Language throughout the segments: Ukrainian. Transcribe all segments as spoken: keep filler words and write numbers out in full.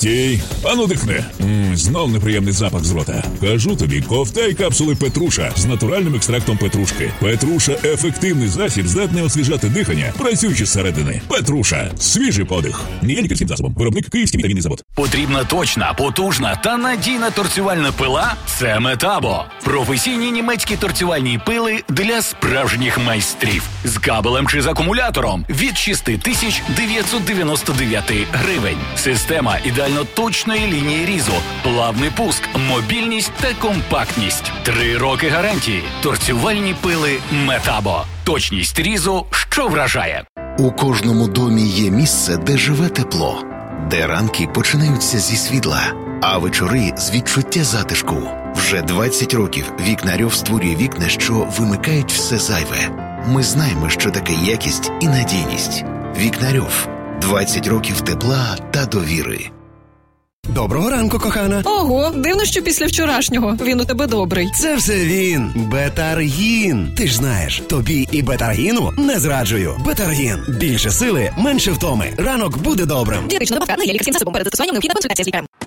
Стій, ану дихни. Ммм, знов неприємний запах з рота. Кажу тобі, ковтай капсули Петруша з натуральним екстрактом петрушки. Петруша – ефективний засіб, здатний освіжати дихання, працюючи зсередини. Петруша – свіжий подих. Не є лікарським засобом. Виробник Київський вітамінний завод. Потрібна точна, потужна та надійна торцювальна пила – це Метабо. Професійні німецькі торцювальні пили для справжніх майстрів. З кабелем чи з акумулятором від шість тисяч дев'ятсот дев'яносто дев'ять гривень. Система ідеально точної лінії різу, плавний пуск, мобільність та компактність. Три роки гарантії. Торцювальні пили Метабо. Точність різу, що вражає. У кожному домі є місце, де живе тепло, де ранки починаються зі світла, а вечори з відчуття затишку. Вже двадцять років Вікнарьов створює вікна, що вимикають все зайве. Ми знаємо, що таке якість і надійність. Вікнарьов. двадцять років тепла та довіри. Доброго ранку, кохана. Ого, дивно, що після вчорашнього він у тебе добрий. Це все він. Бетаргін. Ти ж знаєш, тобі і Бетаргіну не зраджую. Бетаргін. Більше сили, менше втоми. Ранок буде добрим. Дієтична добавка не є лікарським засобом. Перед застосуванням необхідна консультація з лікарем.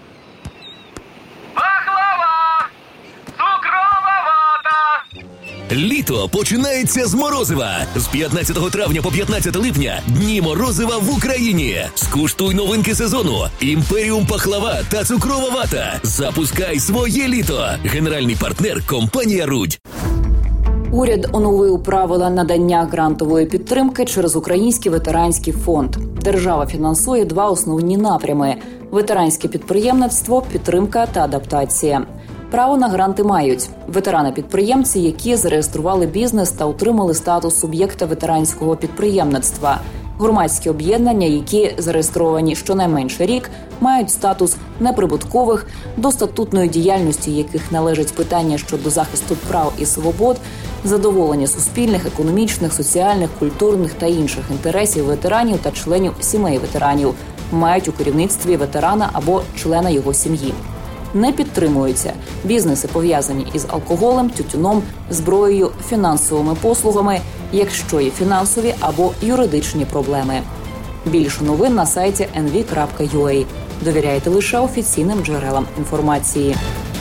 Пахлава! Цукрова вата! Літо починається з морозива. З п'ятнадцятого травня по п'ятнадцяте липня дні морозива в Україні. Скуштуй новинки сезону. Імперіум пахлава та цукрова вата. Запускай своє літо. Генеральний партнер – компанія «Рудь». Уряд оновив правила надання грантової підтримки через Український ветеранський фонд. Держава фінансує два основні напрями – ветеранське підприємництво, підтримка та адаптація. Право на гранти мають ветерани-підприємці, які зареєстрували бізнес та отримали статус суб'єкта ветеранського підприємництва. Громадські об'єднання, які зареєстровані щонайменше рік, мають статус неприбуткових, до статутної діяльності яких належить питання щодо захисту прав і свобод, задоволення суспільних, економічних, соціальних, культурних та інших інтересів ветеранів та членів сімей ветеранів, мають у керівництві ветерана або члена його сім'ї. Не підтримуються бізнеси, пов'язані із алкоголем, тютюном, зброєю, фінансовими послугами, якщо є фінансові або юридичні проблеми. Більше новин на сайті ен ві крапка ю а. Довіряйте лише офіційним джерелам інформації.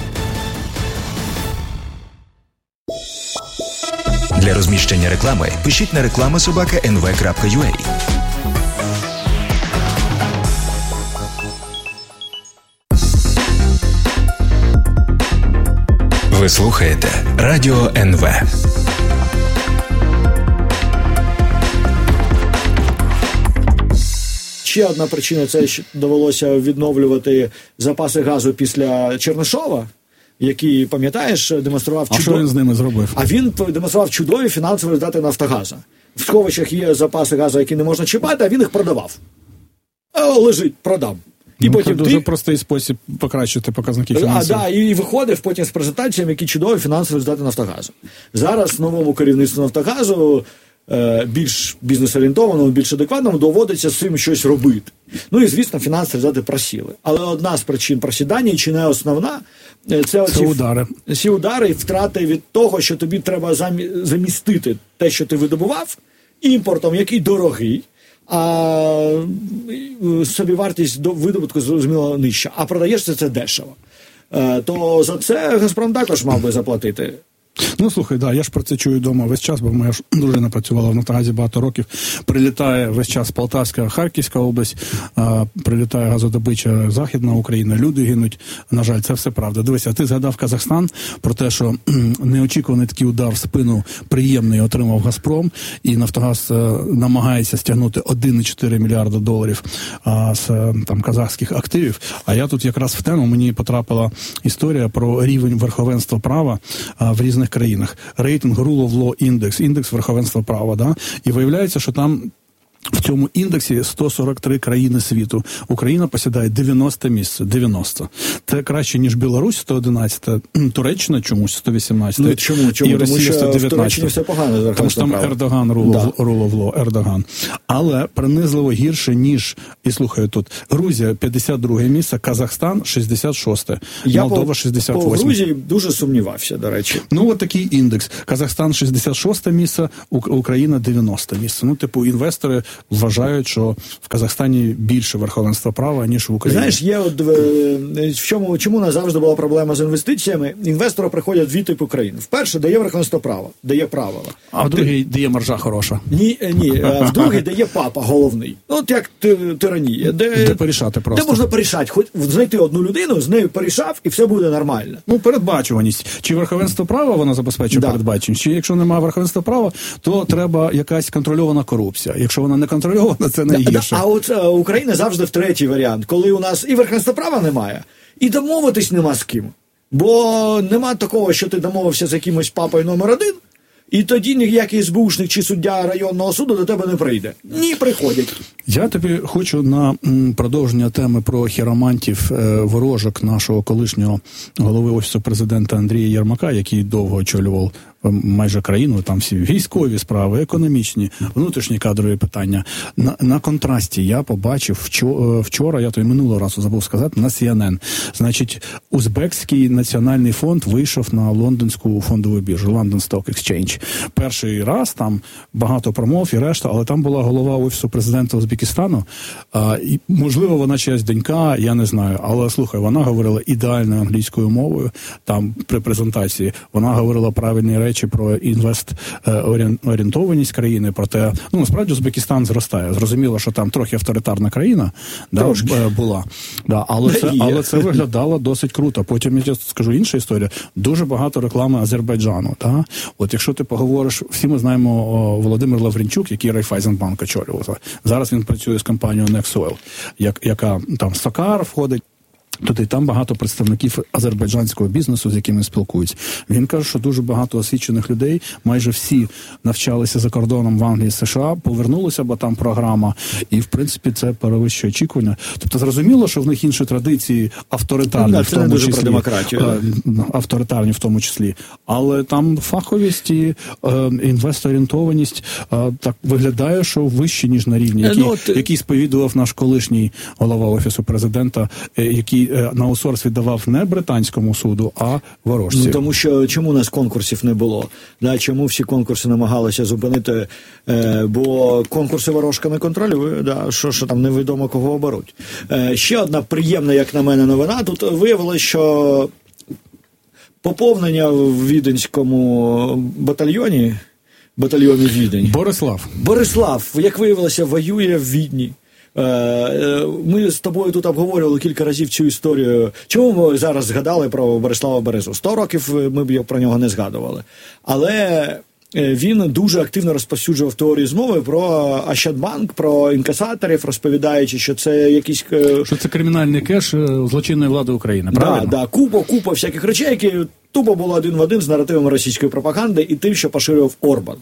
Для розміщення реклами пишіть на реклама собака ен ве крапка ю а. Ви слухаєте Радіо ен ве. Ще одна причина – це що довелося відновлювати запаси газу після Чернишова, який, пам'ятаєш, демонстрував чудові... А що він з ними зробив? А він демонстрував чудові фінансові результати Нафтогазу. В сховищах є запаси газу, які не можна чіпати, а він їх продавав. О, лежить, продам. І ну, потім це дуже ти... простий спосіб покращити показники фінансів. А, да, і виходив потім з презентаціями, які чудові фінансові результати Нафтогазу. Зараз новому керівництву Нафтогазу, е, більш бізнес-орієнтованому, більш адекватному, доводиться з цим щось робити. Ну і, звісно, фінансові результати просіли. Але одна з причин просідання, і чи не основна, це, це оці удари. Ці удари і втрати від того, що тобі треба замі... замістити те, що ти видобував, імпортом, який дорогий, а собівартість до видобутку, зрозуміло, нижча, а продаєш це дешево. То за це Газпром також мав би заплатити. Ну, слухай, да, я ж про це чую вдома весь час, бо моя ж дружина працювала в Нафтогазі багато років. Прилітає весь час Полтавська, Харківська область, а, прилітає газодобича Західна Україна, люди гинуть. На жаль, це все правда. Дивися, ти згадав Казахстан про те, що неочікуваний такий удар в спину приємний отримав Газпром, і Нафтогаз а, намагається стягнути один цілих чотири мільярда доларів а, з там казахських активів. А я тут якраз в тему, мені потрапила історія про рівень верховенства права а, в різних країнах. Рейтинг Rule of Law Index, індекс верховенства права, да? І виявляється, що там в цьому індексі сто сорок три країни світу. Україна посідає дев'яносте місце. дев'яносто. Це краще, ніж Білорусь, сто одинадцяте. Туреччина чомусь сто вісімнадцяте. Ну, чому? Чому? І Тому Росія що сто дев'ятнадцяте. в Туреччині все погано. Тому що там права. Ердоган, rule, да. of, rule of law, Ердоган. Але принизливо гірше, ніж, і слухаю тут, Грузія п'ятдесят друге місце, Казахстан шістдесят шосте, Я Молдова шістдесят восьме. по Грузії дуже сумнівався, до речі. Ну, от такий індекс. Казахстан шістдесят шосте місце, Україна дев'яносте місце. Ну, типу, інвестори вважають, що в Казахстані більше верховенства права, ніж в Україні. Знаєш, є от в чому, чому у нас завжди була проблема з інвестиціями? Інвестори приходять в дві типи країн. Вперше, де є верховенство права, де є правила. А в другий, де є маржа хороша. Ні, ні, а в другий, де є папа головний. От як тиранія. Де, де порішати просто. Де можна порішати. Хоч знайти одну людину, з нею порішав, і все буде нормально. Ну, передбачуваність. Чи верховенство права вона забезпечує да. передбачуваність? Чи якщо немає верховенства права, то треба якась контрольована корупція. Якщо вона не контрольована, це найгірше. Да, да. А от а, Україна завжди в третій варіант, коли у нас і верховенства права немає, і домовитись нема з ким. Бо нема такого, що ти домовився з якимось папою номер один, і тоді ніякий СБУшник чи суддя районного суду до тебе не прийде. Ні, приходять. Я тобі хочу на продовження теми про хіромантів, ворожок нашого колишнього голови Офісу президента Андрія Єрмака, який довго очолював майже країну, там всі військові справи, економічні, внутрішні кадрові питання. На, на контрасті я побачив вчора, вчора, я то й минулого разу забув сказати, на Сі Ен Ен. Значить, Узбекський національний фонд вийшов на лондонську фондову біржу, London Stock Exchange. Перший раз там багато промов і решта, але там була голова Офісу президента Узбекистану. А, і, можливо, вона чиясь донька, я не знаю. Але, слухай, вона говорила ідеальною англійською мовою, там при презентації. Вона говорила правильні речі про інвест-орієнтованість країни, проте, ну, насправді, Узбекистан зростає. Зрозуміло, що там трохи авторитарна країна да, була. Да, але, це, але це виглядало досить круто. Потім, я скажу іншу історію, дуже багато реклами Азербайджану. Да? От якщо ти поговориш, всі ми знаємо о, Володимир Лавренчук, який Райфайзенбанк очолював. Зараз він працює з компанією Nexoil, як, яка там Сокар входить. Туди там багато представників азербайджанського бізнесу, з якими спілкуються. Він каже, що дуже багато освічених людей, майже всі навчалися за кордоном в Англії, США, повернулися, бо там програма, і, в принципі, це перевищує очікування. Тобто, зрозуміло, що в них інші традиції авторитарні, ну, в тому числі. Про демократію. Авторитарні в тому числі. Але там фаховість і е, інвесторієнтованість е, так виглядає, що вище, ніж на рівні, який, ну, ти... який сповідував наш колишній голова Офісу президента, е, який на аутсорс віддавав не британському суду, а ворожці. Ну, тому що чому у нас конкурсів не було? Да, чому всі конкурси намагалися зупинити? Е, бо конкурси ворожка не контролює, да, що, що там невідомо кого оберуть. Е, ще одна приємна, як на мене, новина. Тут виявилося, що поповнення в Віденському батальйоні, батальйоні Відень. Борислав. Борислав, як виявилося, воює в Відні. Ми з тобою тут обговорювали кілька разів цю історію. Чому ми зараз згадали про Борислава Березу? Сто років ми б про нього не згадували. Але він дуже активно розповсюджував теорії змови про Ощадбанк, про інкасаторів, розповідаючи, що це якісь... Що це кримінальний кеш злочинної влади України, правильно? Так, да, да, купа, купа всяких речей, які тупо було один в один з наративом російської пропаганди і тим, що поширював Орбан.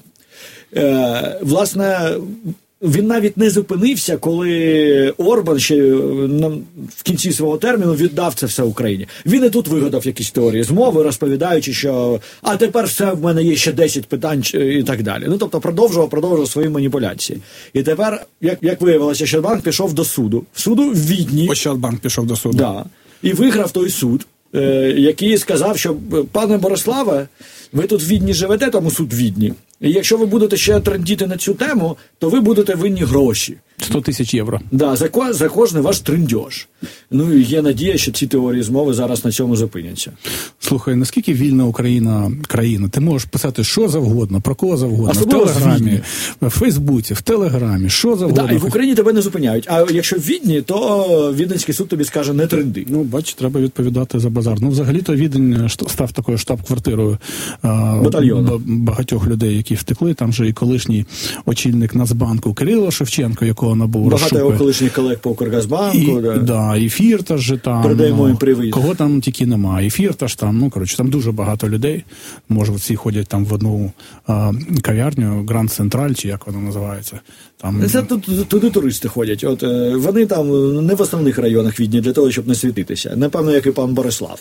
Е, власне... Він навіть не зупинився, коли Орбан ще в кінці свого терміну віддав це все Україні. Він і тут вигадав якісь теорії змови, розповідаючи, що а тепер все, в мене є ще десять питань і так далі. Ну, тобто продовжував, продовжував свої маніпуляції. І тепер, як, як виявилося, Ощадбанк пішов до суду. Суду в Відні. Ощадбанк пішов до суду. Да. І виграв той суд, е, який сказав, що, пане Бориславе, ви тут в Відні живете, тому суд в Відні. І якщо ви будете ще трендіти на цю тему, то ви будете винні гроші. сто тисяч євро. Да, за, ко- за кожний ваш трендьож. Ну, і є надія, що ці теорії змови зараз на цьому зупиняться. Слухай, наскільки вільна Україна країна? Ти можеш писати що завгодно, про кого завгодно. Особливо в Телеграмі, в Фейсбуці, в Телеграмі, що завгодно. Да, і в Україні тебе не зупиняють. А якщо в Відні, то Віденський суд тобі скаже не тренди. Ну, бач, треба відповідати за базар. Ну, взагалі-то Відень став такою штаб-квартирою батальйону багатьох людей, які втекли. Там же і колишній очільник Нацбанку Кирило Шевченко, якого набув багато його колишніх колег по Укргазбанку. І, да. Да, і Фірташ же там. Передаємо їм привіт. Кого там тільки немає. І Фірташ там, ну, коротше, там дуже багато людей. Може, всі ходять там в одну а, кав'ярню, Гранд Централь, чи як вона називається. Там... Це тут, туди туристи ходять. От, вони там не в основних районах Відні для того, щоб не світитися. Напевно, як і пан Борислав.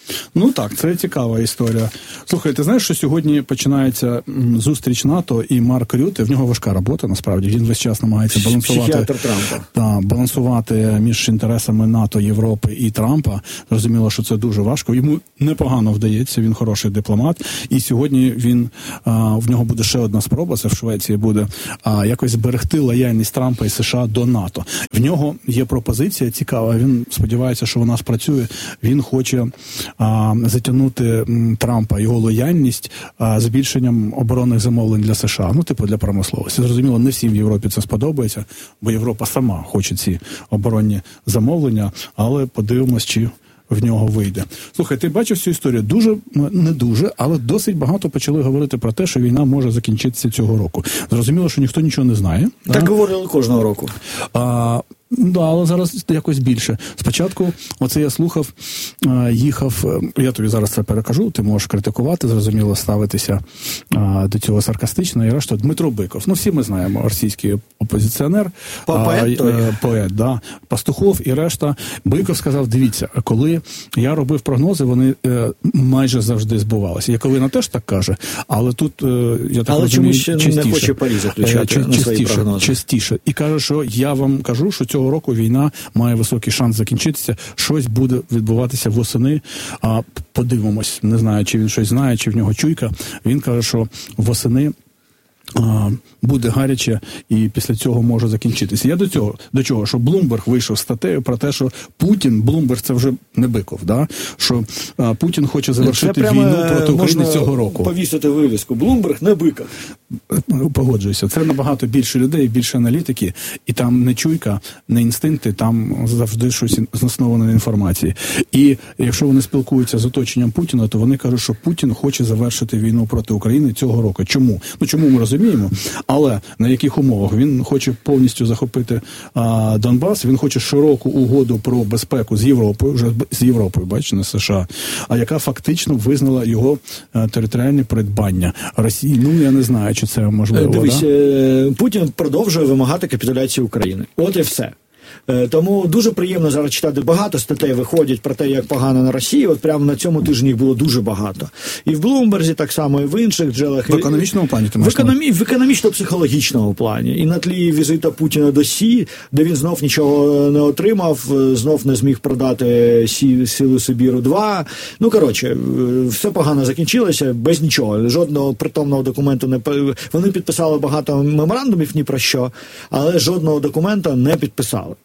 Ну так, це цікава історія. Слухай, ти знаєш, що сьогодні починається зустріч НАТО і Марк Рюте, в нього важка робота, насправді, він весь час намагається балансувати, та, балансувати між інтересами НАТО, Європи і Трампа. Зрозуміло, що це дуже важко. Йому непогано вдається, він хороший дипломат, і сьогодні він, а, в нього буде ще одна спроба, це в Швеції буде, а, якось зберегти лояльність Трампа і США до НАТО. В нього є пропозиція цікава, він сподівається, що вона спрацює, він хоче а, затягнути м, Трампа, його лояльність а, збільшенням оборонних замовлень для США, ну, типу, для промисловості. Зрозуміло, не всім в Європі це сподобається, бо Європа сама хоче ці оборонні замовлення, але подивимось, чи в нього вийде. Слухай, ти бачив цю історію? Дуже, не дуже, але досить багато почали говорити про те, що війна може закінчитися цього року. Зрозуміло, що ніхто нічого не знає. Так а? говорили кожного року. А, да, але зараз якось більше. Спочатку, оце я слухав, їхав, я тобі зараз це перекажу, ти можеш критикувати, зрозуміло, ставитися а, до цього саркастично, і решта. Дмитро Биков. Ну, всі ми знаємо, російський опозиціонер, поет, а, поет, да, Пастухов і решта. Биков сказав, дивіться, коли я робив прогнози, вони е, майже завжди збувалися. Яковина теж так каже, але тут, е, я так але розумію, частіше. Але чомусь не хоче Парі заключати е, на свої прогнози. Частіше. І каже, що я вам кажу, що цього року війна має високий шанс закінчитися, щось буде відбуватися восени, а подивимось, не знаю, чи він щось знає, чи в нього чуйка, він каже, що восени а, буде гаряче і після цього може закінчитися. Я до цього, до чого, що Блумберг вийшов з статтею про те, що Путін, Блумберг це вже не Биков, да? Що а, Путін хоче завершити війну проти України цього року. Повісити вивіску, Блумберг не Биков. Погоджуюся, це набагато більше людей, більше аналітики, і там не чуйка, не інстинкти, там завжди щось засноване на інформації. І якщо вони спілкуються з оточенням Путіна, то вони кажуть, що Путін хоче завершити війну проти України цього року. Чому? Ну, чому ми розуміємо, але на яких умовах? Він хоче повністю захопити а, Донбас, він хоче широку угоду про безпеку з Європою, вже з Європою, бачите, не США, а яка фактично визнала його а, територіальне придбання Росії. Ну, я не знаю, чи це можливо. Дивись, да? Путін продовжує вимагати капітуляції України. От і все. Тому дуже приємно зараз читати, багато статей виходять про те, як погано на Росії. От прямо на цьому тижні їх було дуже багато. І в Блумберзі так само, і в інших джерелах. В економічному плані? В, економі... в економічно-психологічному плані. І на тлі візита Путіна до Сі, де він знов нічого не отримав, знов не зміг продати Сі... Силу Сибіру два. Ну, коротше, все погано закінчилося, без нічого. Жодного притомного документу не... Вони підписали багато меморандумів ні про що, але жодного документа не підписали.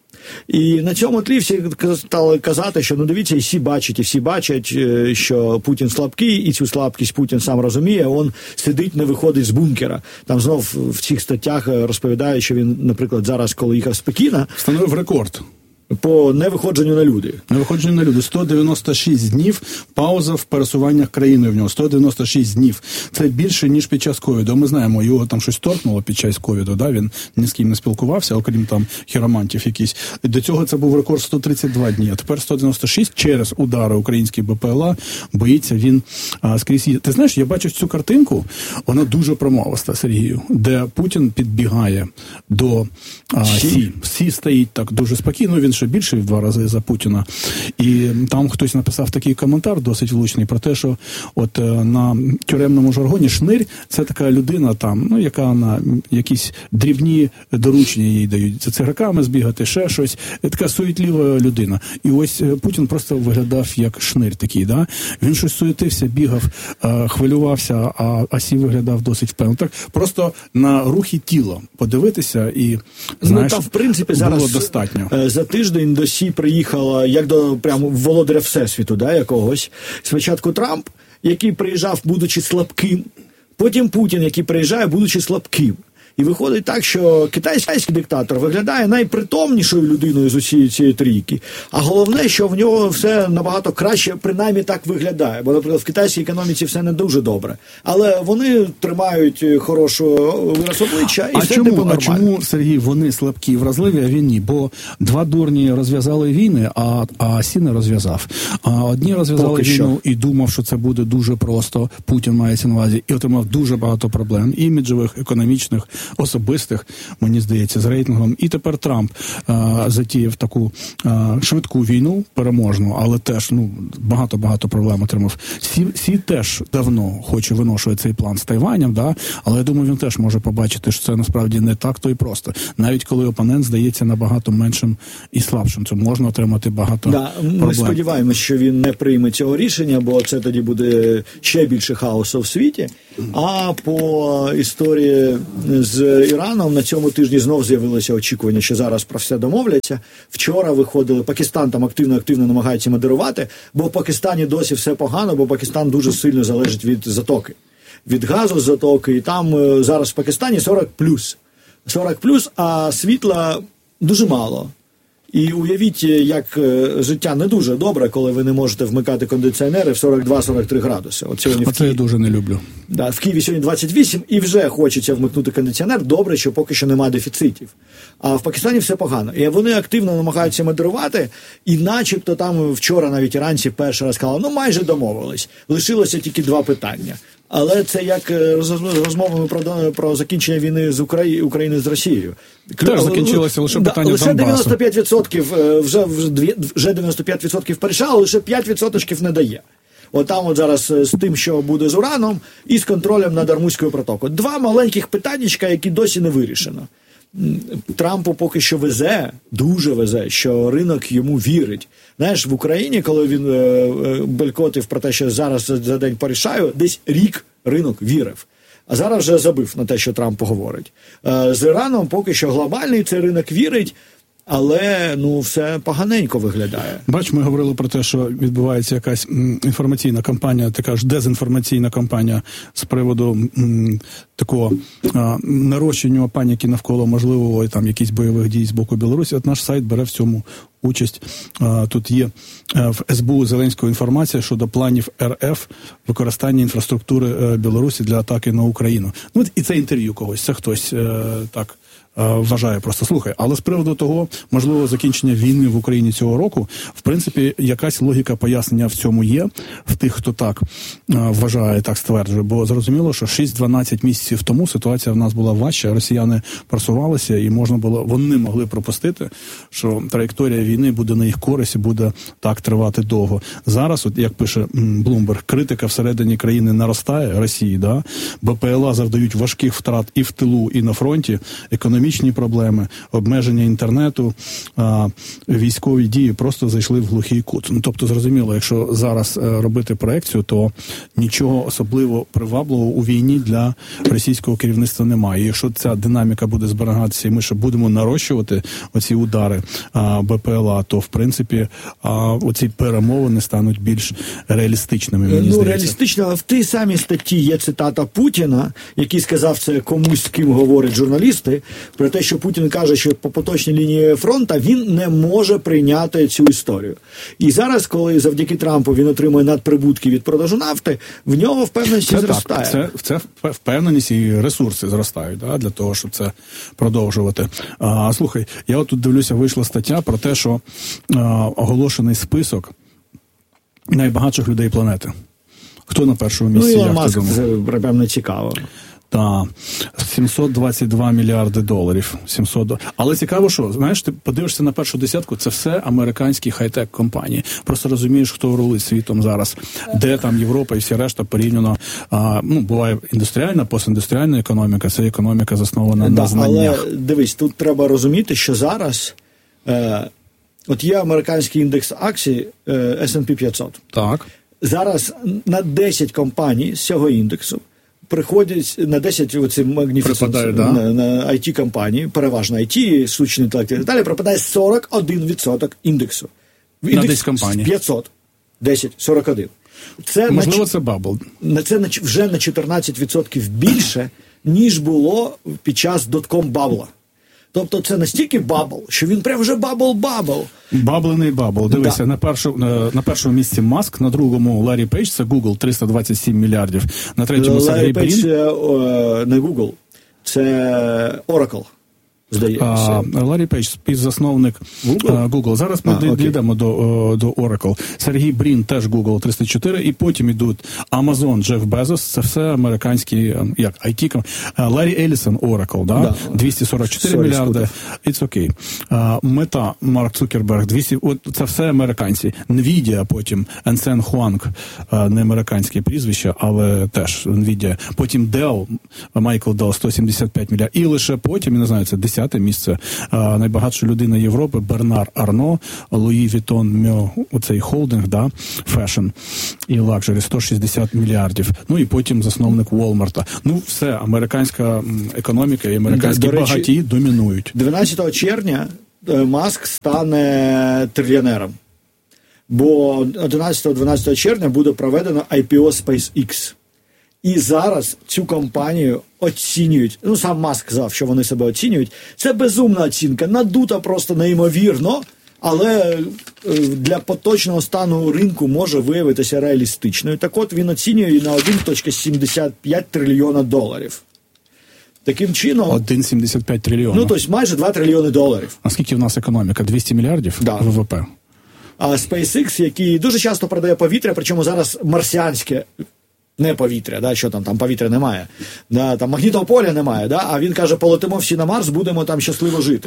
І на цьому тлі всі стали казати, що, ну, дивіться, і всі бачать, і всі бачать, що Путін слабкий, і цю слабкість Путін сам розуміє, він сидить, не виходить з бункера. Там знов в цих статтях розповідає, що він, наприклад, зараз, коли їхав з Пекіна, встановив рекорд. По невиходженню на люди. Невиходженню на люди. сто дев'яносто шість днів пауза в пересуваннях країною в нього. сто дев'яносто шість днів. Це більше, ніж під час ковіду. Ми знаємо, його там щось торкнуло під час ковіду, да? Він ні з ким не спілкувався, окрім там хіромантів якісь. До цього це був рекорд сто тридцять два дні. А тепер сто дев'яносто шість через удари українських БПЛА боїться він а, скрізь. Ти знаєш, я бачив цю картинку, вона дуже промовиста, Сергію, де Путін підбігає до а, Сі. Сі стоїть так дуже спокійно, він ще більше в два рази за Путіна. І там хтось написав такий коментар досить влучний про те, що от на тюремному жаргоні шнирь – це така людина там, ну, яка на якісь дрібні доручення їй дають. За цигарками збігати, ще щось. Така суетлива людина. І ось Путін просто виглядав як шнирь такий, да? Він щось суетився, бігав, хвилювався, а, а Сі виглядав досить впевнено. Так, просто на рухи тіла подивитися і, знаєш, ну, там, в принципі, було зараз достатньо. За тиждень до Сі приїхала, як до прямо володаря Всесвіту, да, якогось. Спочатку Трамп, який приїжджав, будучи слабким, потім Путін, який приїжджає, будучи слабким. І виходить так, що китайський диктатор виглядає найпритомнішою людиною з усієї цієї трійки. А головне, що в нього все набагато краще, принаймні так виглядає. Бо, наприклад, в китайській економіці все не дуже добре. Але вони тримають хорошу вираз обличчя і а все чому, типу нормально. А чому, Сергій, вони слабкі і вразливі, а він ні? Бо два дурні розв'язали війни, а, а Сі не розв'язав. А одні розв'язали Поки війну що. І думав, що це буде дуже просто. Путін мається на увазі. І отримав дуже багато проблем. Іміджових, економічних. особистих, мені здається, з рейтингом. І тепер Трамп а, затіяв таку а, швидку війну, переможну, але теж, ну, багато-багато проблем отримав. Сі, Сі теж давно хоче виношувати цей план з Тайванем, да? Але я думаю, він теж може побачити, що це насправді не так то і просто. Навіть коли опонент здається набагато меншим і слабшим, це можна отримати багато да, проблем. Ми сподіваємося, що він не прийме цього рішення, бо це тоді буде ще більше хаосу в світі. А по історії з Іраном на цьому тижні знов з'явилося очікування, що зараз про все домовляться. Вчора виходили, Пакистан там активно-активно намагається модерувати, бо в Пакистані досі все погано, бо Пакистан дуже сильно залежить від затоки. Від газу з затоки, і там зараз в Пакистані сорок плюс. сорок плюс, а світла дуже мало. І уявіть, як життя не дуже добре, коли ви не можете вмикати кондиціонери в сорок два - сорок три градуси. От сьогодні Оце я дуже не люблю. Да, в Києві сьогодні двадцять вісім, і вже хочеться вмикнути кондиціонер. Добре, що поки що немає дефіцитів. А в Пакистані все погано. І вони активно намагаються модерувати, і начебто там вчора навіть іранці перший раз сказали, ну майже домовились. Лишилося тільки два питання. Але це як розмовами про, про закінчення війни з Украї... України з Росією. Теж закінчилося лише питання да, лише Донбасу. дев'яносто п'ять відсотків вже, вже дев'яносто п'ять відсотків порішало, лише п'ять відсотків не дає. От там от зараз з тим, що буде з ураном, і з контролем над Ормузькою протокою. Два маленьких питаннячка, які досі не вирішено. Трампу поки що везе, дуже везе, що ринок йому вірить. Знаєш, в Україні, коли він е, е, белькотив про те, що зараз за день порішаю, десь рік ринок вірив. А зараз вже забив на те, що Трамп говорить. Е, з Іраном поки що глобальний цей ринок вірить, але, ну, все поганенько виглядає. Бач, ми говорили про те, що відбувається якась м, інформаційна кампанія, така ж дезінформаційна кампанія з приводу м, такого а, нарощення паніки навколо можливого там якісь бойових дій з боку Білорусі. От наш сайт бере в цьому участь. А, тут є а, в ес бе у Зеленського інформація щодо планів ер еф використання інфраструктури а, Білорусі для атаки на Україну. Ну, і це інтерв'ю когось, це хтось а, так вважає просто. Слухай, але з приводу того, можливо, закінчення війни в Україні цього року, в принципі, якась логіка пояснення в цьому є, в тих, хто так вважає, так стверджує, бо зрозуміло, що шість-дванадцять місяців тому ситуація в нас була важча, росіяни просувалися, і можна було, вони могли пропустити, що траєкторія війни буде на їх користь і буде так тривати довго. Зараз, от як пише Блумберг, критика всередині країни наростає, Росії, да? бе пе ел а завдають важких втрат і в тилу, і на фронті, економічні проблеми, обмеження інтернету, а, військові дії просто зайшли в глухий кут. Ну, тобто, зрозуміло, якщо зараз а, робити проекцію, то нічого особливо привабливого у війні для російського керівництва немає. І якщо ця динаміка буде зберігатися, і ми ще будемо нарощувати оці удари а, бе пе ел а, то, в принципі, а, оці перемовини стануть більш реалістичними, мені ну, здається. реалістично, але в тій самій статті є цитата Путіна, який сказав це комусь, з ким говорять журналісти, про те, що Путін каже, що по поточній лінії фронту він не може прийняти цю історію. І зараз, коли завдяки Трампу він отримує надприбутки від продажу нафти, в нього впевненість це зростає. Так, це, це впевненість і ресурси зростають, да, для того, щоб це продовжувати. А, слухай, я от тут дивлюся, вийшла стаття про те, що а, оголошений список найбагатших людей планети. Хто на першому місці? Ну, Ілон Маск, це прям не цікаво. Так, сімсот двадцять два мільярди доларів. сімсот... Але цікаво, що, знаєш, ти подивишся на першу десятку, це все американські хай-тек компанії. Просто розумієш, хто рулить світом зараз, де там Європа і всі решта порівняно, а, ну, буває індустріальна, постіндустріальна економіка, це економіка заснована да, на знаннях. Але, дивись, тут треба розуміти, що зараз, е, от є американський індекс акцій е, ес енд пі п'ятсот. Так. Зараз на десять компаній з цього індексу приходять на десять оці Magnificent да? на, на ай ті-компанії, переважно ай ті, штучний інтелект і так далі, припадає сорок один відсоток індексу. Індекс на десять компаній. п'ятсот, десять, сорок один. Це Можливо, на, це бабл. Це на, вже на чотирнадцять відсотків більше, ніж було під час дотком-бабла. Тобто це настільки бабл, що він прям вже бабл-бабл. Баблений бабл. Дивися, да. на, першу, на, на першому місці Маск, на другому Ларі Пейдж, це Google, триста двадцять сім мільярдів. На третьому Ларі Сергій Пейдж Брін. не Google, це Oracle. здається. Ларі Пейдж, співзасновник Google. Google. Зараз ми а, дійдемо до, до Oracle. Сергій Брін, теж Google триста чотири, і потім йдуть Amazon, Джеф Безос, це все американські, як, ай ті. Ларі Елісон, Oracle, да? Да. двісті сорок чотири Sorry, мільярди. It's okay. Мета, Марк Цукерберг, двісті, от це все американці. Nvidia потім, Енсен Хуанг, не американське прізвище, але теж Nvidia. Потім Dell, Майкл Dell, сто сімдесят п'ять мільярдів. І лише потім, я не знаю, це десяте місце, найбагатша людина Європи, Бернар Арно, Луї Вітон Мьо, оцей холдинг, да, фешн і лакшері, сто шістдесят мільярдів. Ну і потім засновник Walmart. Ну все, американська економіка і американські До речі, багатії домінують. дванадцятого червня Маск стане трильйонером. Бо одинадцятого-дванадцятого червня буде проведено ай пі о SpaceX. І зараз цю компанію оцінюють. Ну, сам Маск сказав, що вони себе оцінюють. Це безумна оцінка, надута просто неймовірно, але для поточного стану ринку може виявитися реалістичною. Так от він оцінює її на один цілих сімдесят п'ять трильйона доларів. Таким чином... один цілих сімдесят п'ять трильйона. Ну, тобто майже два трильйони доларів. А скільки в нас економіка? двісті мільярдів? Да. ВВП? А SpaceX, який дуже часто продає повітря, причому зараз марсіанське, не повітря, да, що там, там повітря немає, да, там магнітного поля немає, да, а він каже, полетимо всі на Марс, будемо там щасливо жити.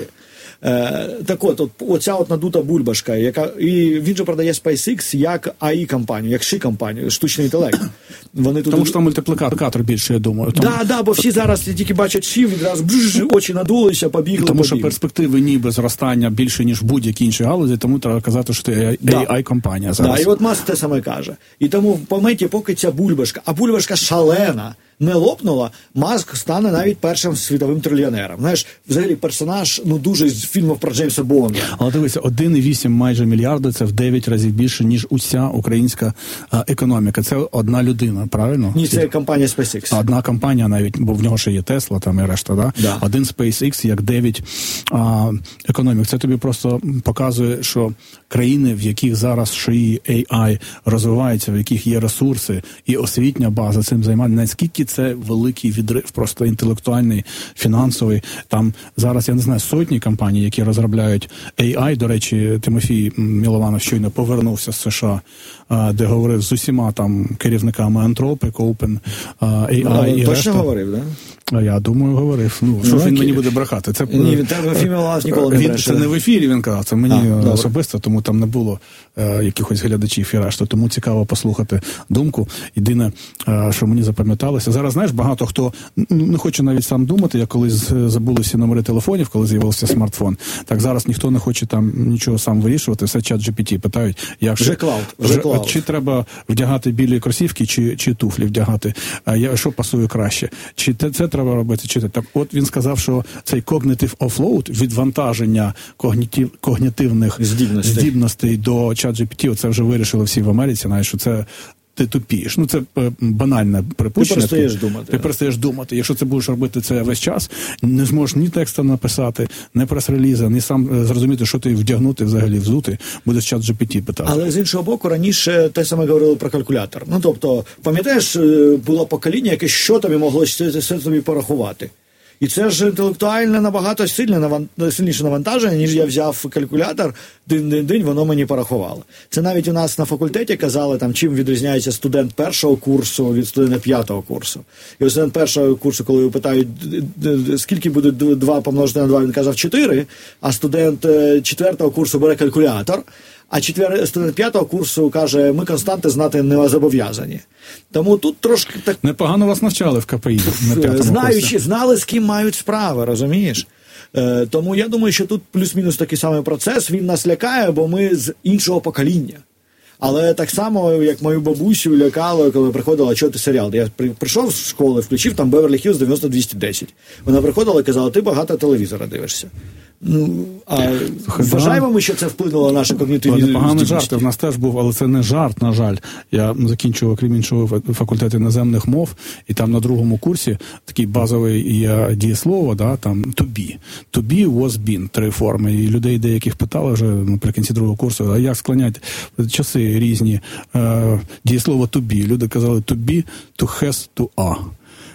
Е, так от, от, оця от надута бульбашка, яка, і він же продає SpaceX як ей ай компанію, як ші компанію, штучний інтелект. Вони тут... Тому що там мультиплікатор більше, я думаю. Так, там... да, да, бо всі зараз тільки бачать ші, відразу бжж, очі надулися, побігли, тому побігли. Що перспективи ніби зростання більше, ніж будь-які інші галузі, тому треба казати, що це да. ей ай компанія зараз. Да, і от Маск те саме каже. І тому в моменті, поки ця бульбашка, а бульбашка шалена, не лопнула, Маск стане навіть першим світовим трильйонером. Знаєш, взагалі персонаж, ну, дуже з фільмів про Джеймса Бонда. Але дивися, один цілих вісім майже мільярда, це в дев'ять разів більше, ніж уся українська а, економіка. Це одна людина, правильно? Ні, це компанія SpaceX. Одна компанія навіть, бо в нього ще є Тесла там і решта, да? Да. Один SpaceX як дев'ять а, економік. Це тобі просто показує, що країни, в яких зараз шиї ей ай розвиваються, в яких є ресурси і освітня база цим займається, наскільки це великий відрив, просто інтелектуальний, фінансовий. Там зараз, я не знаю, сотні компаній, які розробляють ей ай. До речі, Тимофій Мілованов щойно повернувся з США, де говорив з усіма там керівниками Anthropic, Open, ей ай і решта. Точно говорив, так? Да? Я думаю, говорив. Ну, що ж він мені буде брехати? Це, Ні, він в ефірі Мілованов ніколи не бреше. Це не в ефірі він казав, це мені а, особисто, тому там не було е, якихось глядачів і решта. Тому цікаво послухати думку. Єдине, е, що мені запам'яталося. Зараз, знаєш, багато хто не хоче навіть сам думати. Я колись забули всі номери телефонів, коли з'явився смартфон. Так зараз ніхто не хоче там нічого сам вирішувати. Все чат джі пі ті питають, як вже клауд, вже клауд. Чи треба вдягати білі кросівки, чи, чи туфлі вдягати? А я, що пасує краще? Чи це, це треба робити, чи так? От він сказав, що цей cognitive offload, відвантаження когнітив, когнітивних здібностей. здібностей до чат джі пі ті, це вже вирішили всі в Америці, знаєш, що це ти тупієш. Ну, це банальне припущення. Ти перестаєш думати. Ти перестаєш думати. Якщо це будеш робити це весь час, не зможеш ні текста написати, ні прес-реліза, ні сам зрозуміти, що ти вдягнути, взагалі взути, будеш чат джі пі ті питати. Але з іншого боку, раніше те саме говорили про калькулятор. Ну, тобто, пам'ятаєш, було покоління, яке що тобі могло все тобі порахувати. І це ж інтелектуально набагато сильне, сильніше навантаження, ніж я взяв калькулятор, день-день воно мені порахувало. Це навіть у нас на факультеті казали, там, чим відрізняється студент першого курсу від студента п'ятого курсу. І студент першого курсу, коли питають, скільки буде два помножити на два, він казав чотири, а студент четвертого курсу бере калькулятор, а четвер... студент п'ятого курсу каже, ми константи знати не зобов'язані. Тому тут трошки так... Непогано вас навчали в ка пе і на п'ятому Знаючи, курсі. знали, з ким мають справи, розумієш? Е, тому я думаю, що тут плюс-мінус такий самий процес, він нас лякає, бо ми з іншого покоління. Але так само, як мою бабусю лякало, коли приходила, що ти серіал. Я прийшов з школи, включив там Беверлі Хіллз дев'яносто двісті десять. Вона приходила і казала, ти багато телевізора дивишся. Ну, а вважаємо ми, що це вплинуло на наші когнітивні здібності? Поганий жарт, в нас теж був, але це не жарт, на жаль. Я закінчував, крім іншого, факультет іноземних мов, і там на другому курсі такий базовий є дієслово, да, там to be. To be, was been, три форми. І людей деяких питали вже наприкінці другого курсу, а як склоняти часи різні. Е, дієслово to be. Люди казали to be, to has, to are.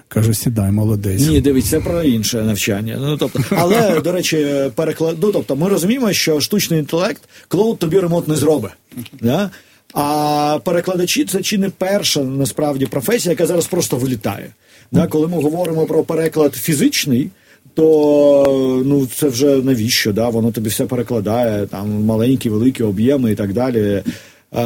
Каже, сідай, молодець. Ні, дивіться, це про інше навчання. Ну, тобто, але, до речі, переклад... ну, тобто, ми розуміємо, що штучний інтелект, клоуд тобі ремонт не зробить. Да? А перекладачі – це чи не перша, насправді, професія, яка зараз просто вилітає. Да? Коли ми говоримо про переклад фізичний, то ну, це вже навіщо? Да? Воно тобі все перекладає, там маленькі, великі об'єми і так далі. А,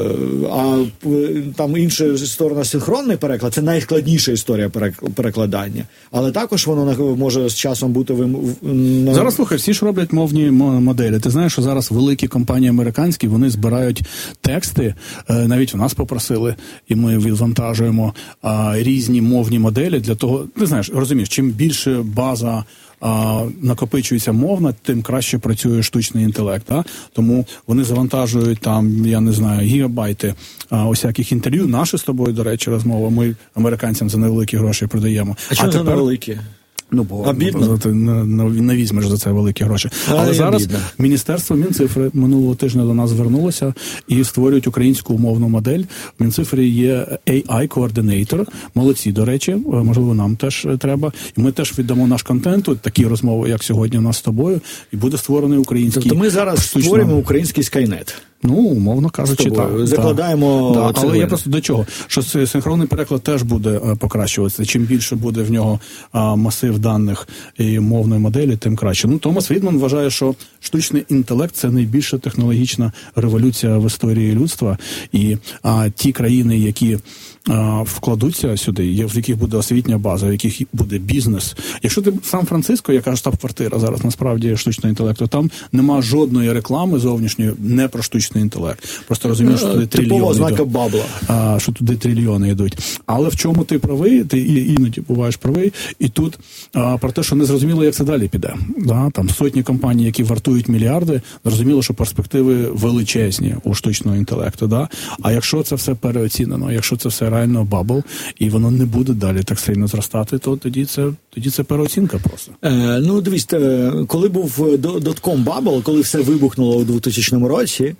а там інша сторона, синхронний переклад, це найскладніша історія перекладання. Але також воно може з часом бути... Вим... Зараз, слухай, всі ж роблять мовні моделі. Ти знаєш, що зараз великі компанії американські, вони збирають тексти, навіть в нас попросили, і ми відвантажуємо а, різні мовні моделі для того... Ти знаєш, розумієш, чим більше база а, накопичується мовна, тим краще працює штучний інтелект. А? Тому вони завантажують там, я не знаю, гігабайти а, усяких інтерв'ю. Наші з тобою, до речі, розмова. Ми американцям за невеликі гроші продаємо. А чому за невеликі? Ну, бо ну, ти не, не візьмеш за це великі гроші. А, Але зараз бідна. Міністерство Мінцифри минулого тижня до нас звернулося і створюють українську умовну модель. В Мінцифрі є ей ай-координатор. Молодці, до речі, можливо, нам теж треба. І ми теж віддамо наш контент, такі розмови, як сьогодні у нас з тобою, і буде створений український... Тобто ми зараз штучно... створюємо український Skynet. Ну, умовно кажучи, так. Закладаємо... Да, але я просто до чого? Що синхронний переклад теж буде а, покращуватися. Чим більше буде в нього а, масив даних і мовної моделі, тим краще. Ну, Томас Фрідман вважає, що штучний інтелект – це найбільша технологічна революція в історії людства. І а, ті країни, які а, вкладуться сюди, в яких буде освітня база, в яких буде бізнес. Якщо ти Сан-Франциско, яка штаб-квартира зараз насправді штучного інтелекту, там нема жодної реклами зовнішньої не про штучний інтелект. Просто розумієш, що туди трильйони знака бабла. А, що туди трильйони йдуть. Але в чому ти правий, ти іноді буваєш правий, і тут а, про те, що не зрозуміло, як це далі піде. Да? Там сотні компаній, які вартують мільярди, зрозуміло, що перспективи величезні у штучного інтелекту. Да? А якщо це все переоцінено, якщо це все реально бабл, і воно не буде далі так сильно зростати, то тоді це, тоді це переоцінка просто. Е, ну, дивіться, коли був дотком бабл, коли все вибухнуло у двохтисячному році,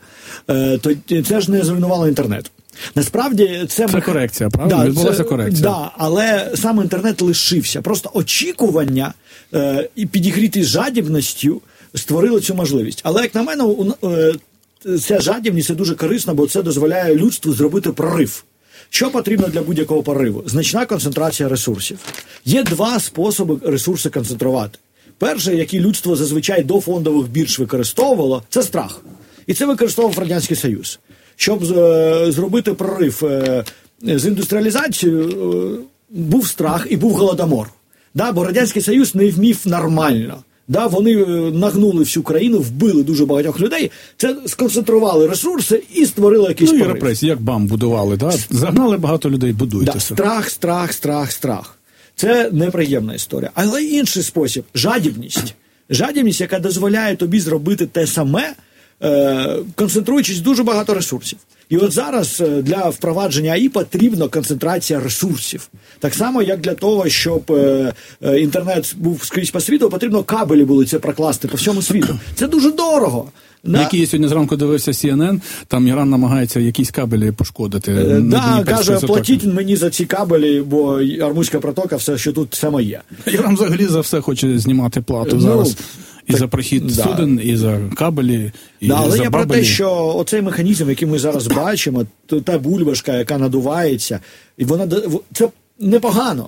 то це ж не зруйнувало інтернет. Насправді це... Це корекція, правда? Да, відбулася це... корекція. Да, але сам інтернет лишився. Просто очікування е, і підігріти жадібністю створили цю можливість. Але, як на мене, е, ця жадібність це дуже корисно, бо це дозволяє людству зробити прорив. Що потрібно для будь-якого прориву? Значна концентрація ресурсів. Є два способи ресурси концентрувати. Перший, який людство зазвичай до фондових бірж використовувало, це страх. І це використовував Радянський Союз. Щоб е, зробити прорив е, з індустріалізацією, е, був страх і був голодомор. Да, бо Радянський Союз не вмів нормально. Да, вони нагнули всю країну, вбили дуже багатьох людей, це сконцентрували ресурси і створили якийсь ну, прорив. Ну і репресії, як БАМ будували, да? Загнали багато людей, будуйтеся. Да, страх, страх, страх, страх. Це неприємна історія. Але інший спосіб – жадібність. Жадібність, яка дозволяє тобі зробити те саме, е, концентруючись дуже багато ресурсів. І от зараз для впровадження АІ потрібна концентрація ресурсів. Так само, як для того, щоб е, е, інтернет був скрізь по світу, потрібно кабелі були це прокласти по всьому світу. Це дуже дорого. На який я сьогодні зранку дивився Сі Ен Ен, там Іран намагається якісь кабелі пошкодити. Так, е, да, каже, платіть мені за ці кабелі, бо Ормузька протока, все, що тут, все моє. Іран взагалі за все хоче знімати плату ну, зараз. І так, за прохід да. суден, і за кабелі, і да, але за я бабелі. Про те, що оцей механізм, який ми зараз бачимо, та бульбашка, яка надувається, і вона це непогано.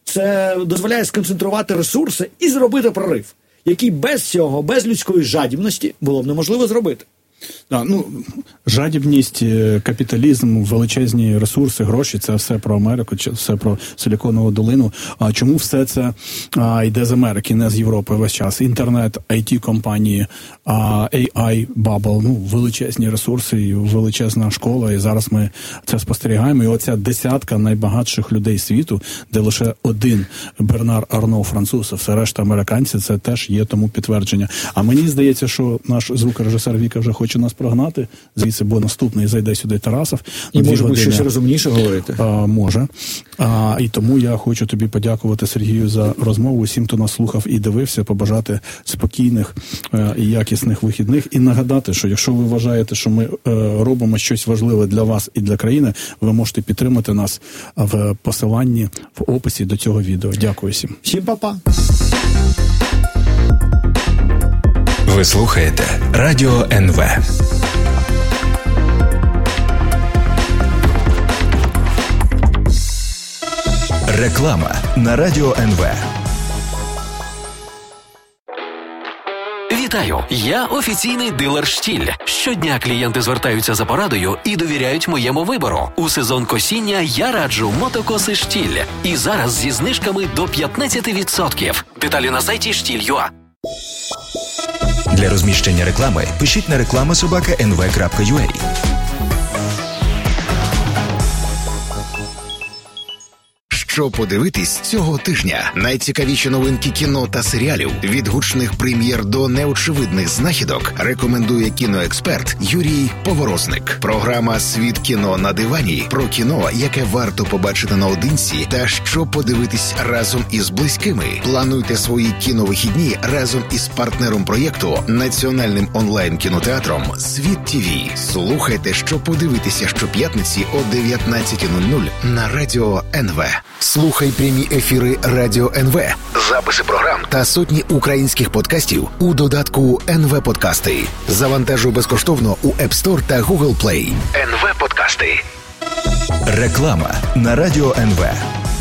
Це дозволяє сконцентрувати ресурси і зробити прорив, який без цього, без людської жадібності було б неможливо зробити. Да, ну, жадібність, капіталізм, величезні ресурси, гроші – це все про Америку, все про Силіконову долину. А чому все це а, йде з Америки, не з Європи весь час? Інтернет, ай ті-компанії, а, ей ай-бабл, ну, величезні ресурси, і величезна школа, і зараз ми це спостерігаємо. І оця десятка найбагатших людей світу, де лише один Бернар Арно, француз, а все решта американці, це теж є тому підтвердження. А мені здається, що наш звукорежисер Віка вже хоче хоче нас прогнати звідси, бо наступний зайде сюди Тарасов. І може бути щось розумніше говорити. А, може. А, і тому я хочу тобі подякувати, Сергію, за розмову. Усім, хто нас слухав і дивився, побажати спокійних е, і якісних вихідних. І нагадати, що якщо ви вважаєте, що ми е, робимо щось важливе для вас і для країни, ви можете підтримати нас в посиланні в описі до цього відео. Дякую всім. Всім па-па. Ви слухаєте Радіо ен ве. Реклама на Радіо ен ве. Вітаю! Я офіційний дилер «Штіль». Щодня клієнти звертаються за порадою і довіряють моєму вибору. У сезон косіння я раджу мотокоси «Штіль». І зараз зі знижками до п'ятнадцять відсотків. Деталі на сайті штіль крапка ю а. Для розміщення реклами пишіть на реклама собака ен ве крапка ю а. Що подивитись цього тижня? Найцікавіші новинки кіно та серіалів від гучних прем'єр до неочевидних знахідок рекомендує кіноексперт Юрій Поворозник. Програма «Світ кіно на дивані» про кіно, яке варто побачити наодинці та що подивитись разом із близькими. Плануйте свої кіновихідні разом із партнером проєкту, національним онлайн-кінотеатром «Світ ТІВІ». Слухайте, що подивитися щоп'ятниці о дев'ятнадцята нуль нуль на Радіо ен ве. Слухай прямі ефіри Радіо ен ве, записи програм та сотні українських подкастів у додатку ен ве Подкасти. Завантажуй безкоштовно у App Store та Google Play. ен ве Подкасти. Реклама на Радіо ен ве.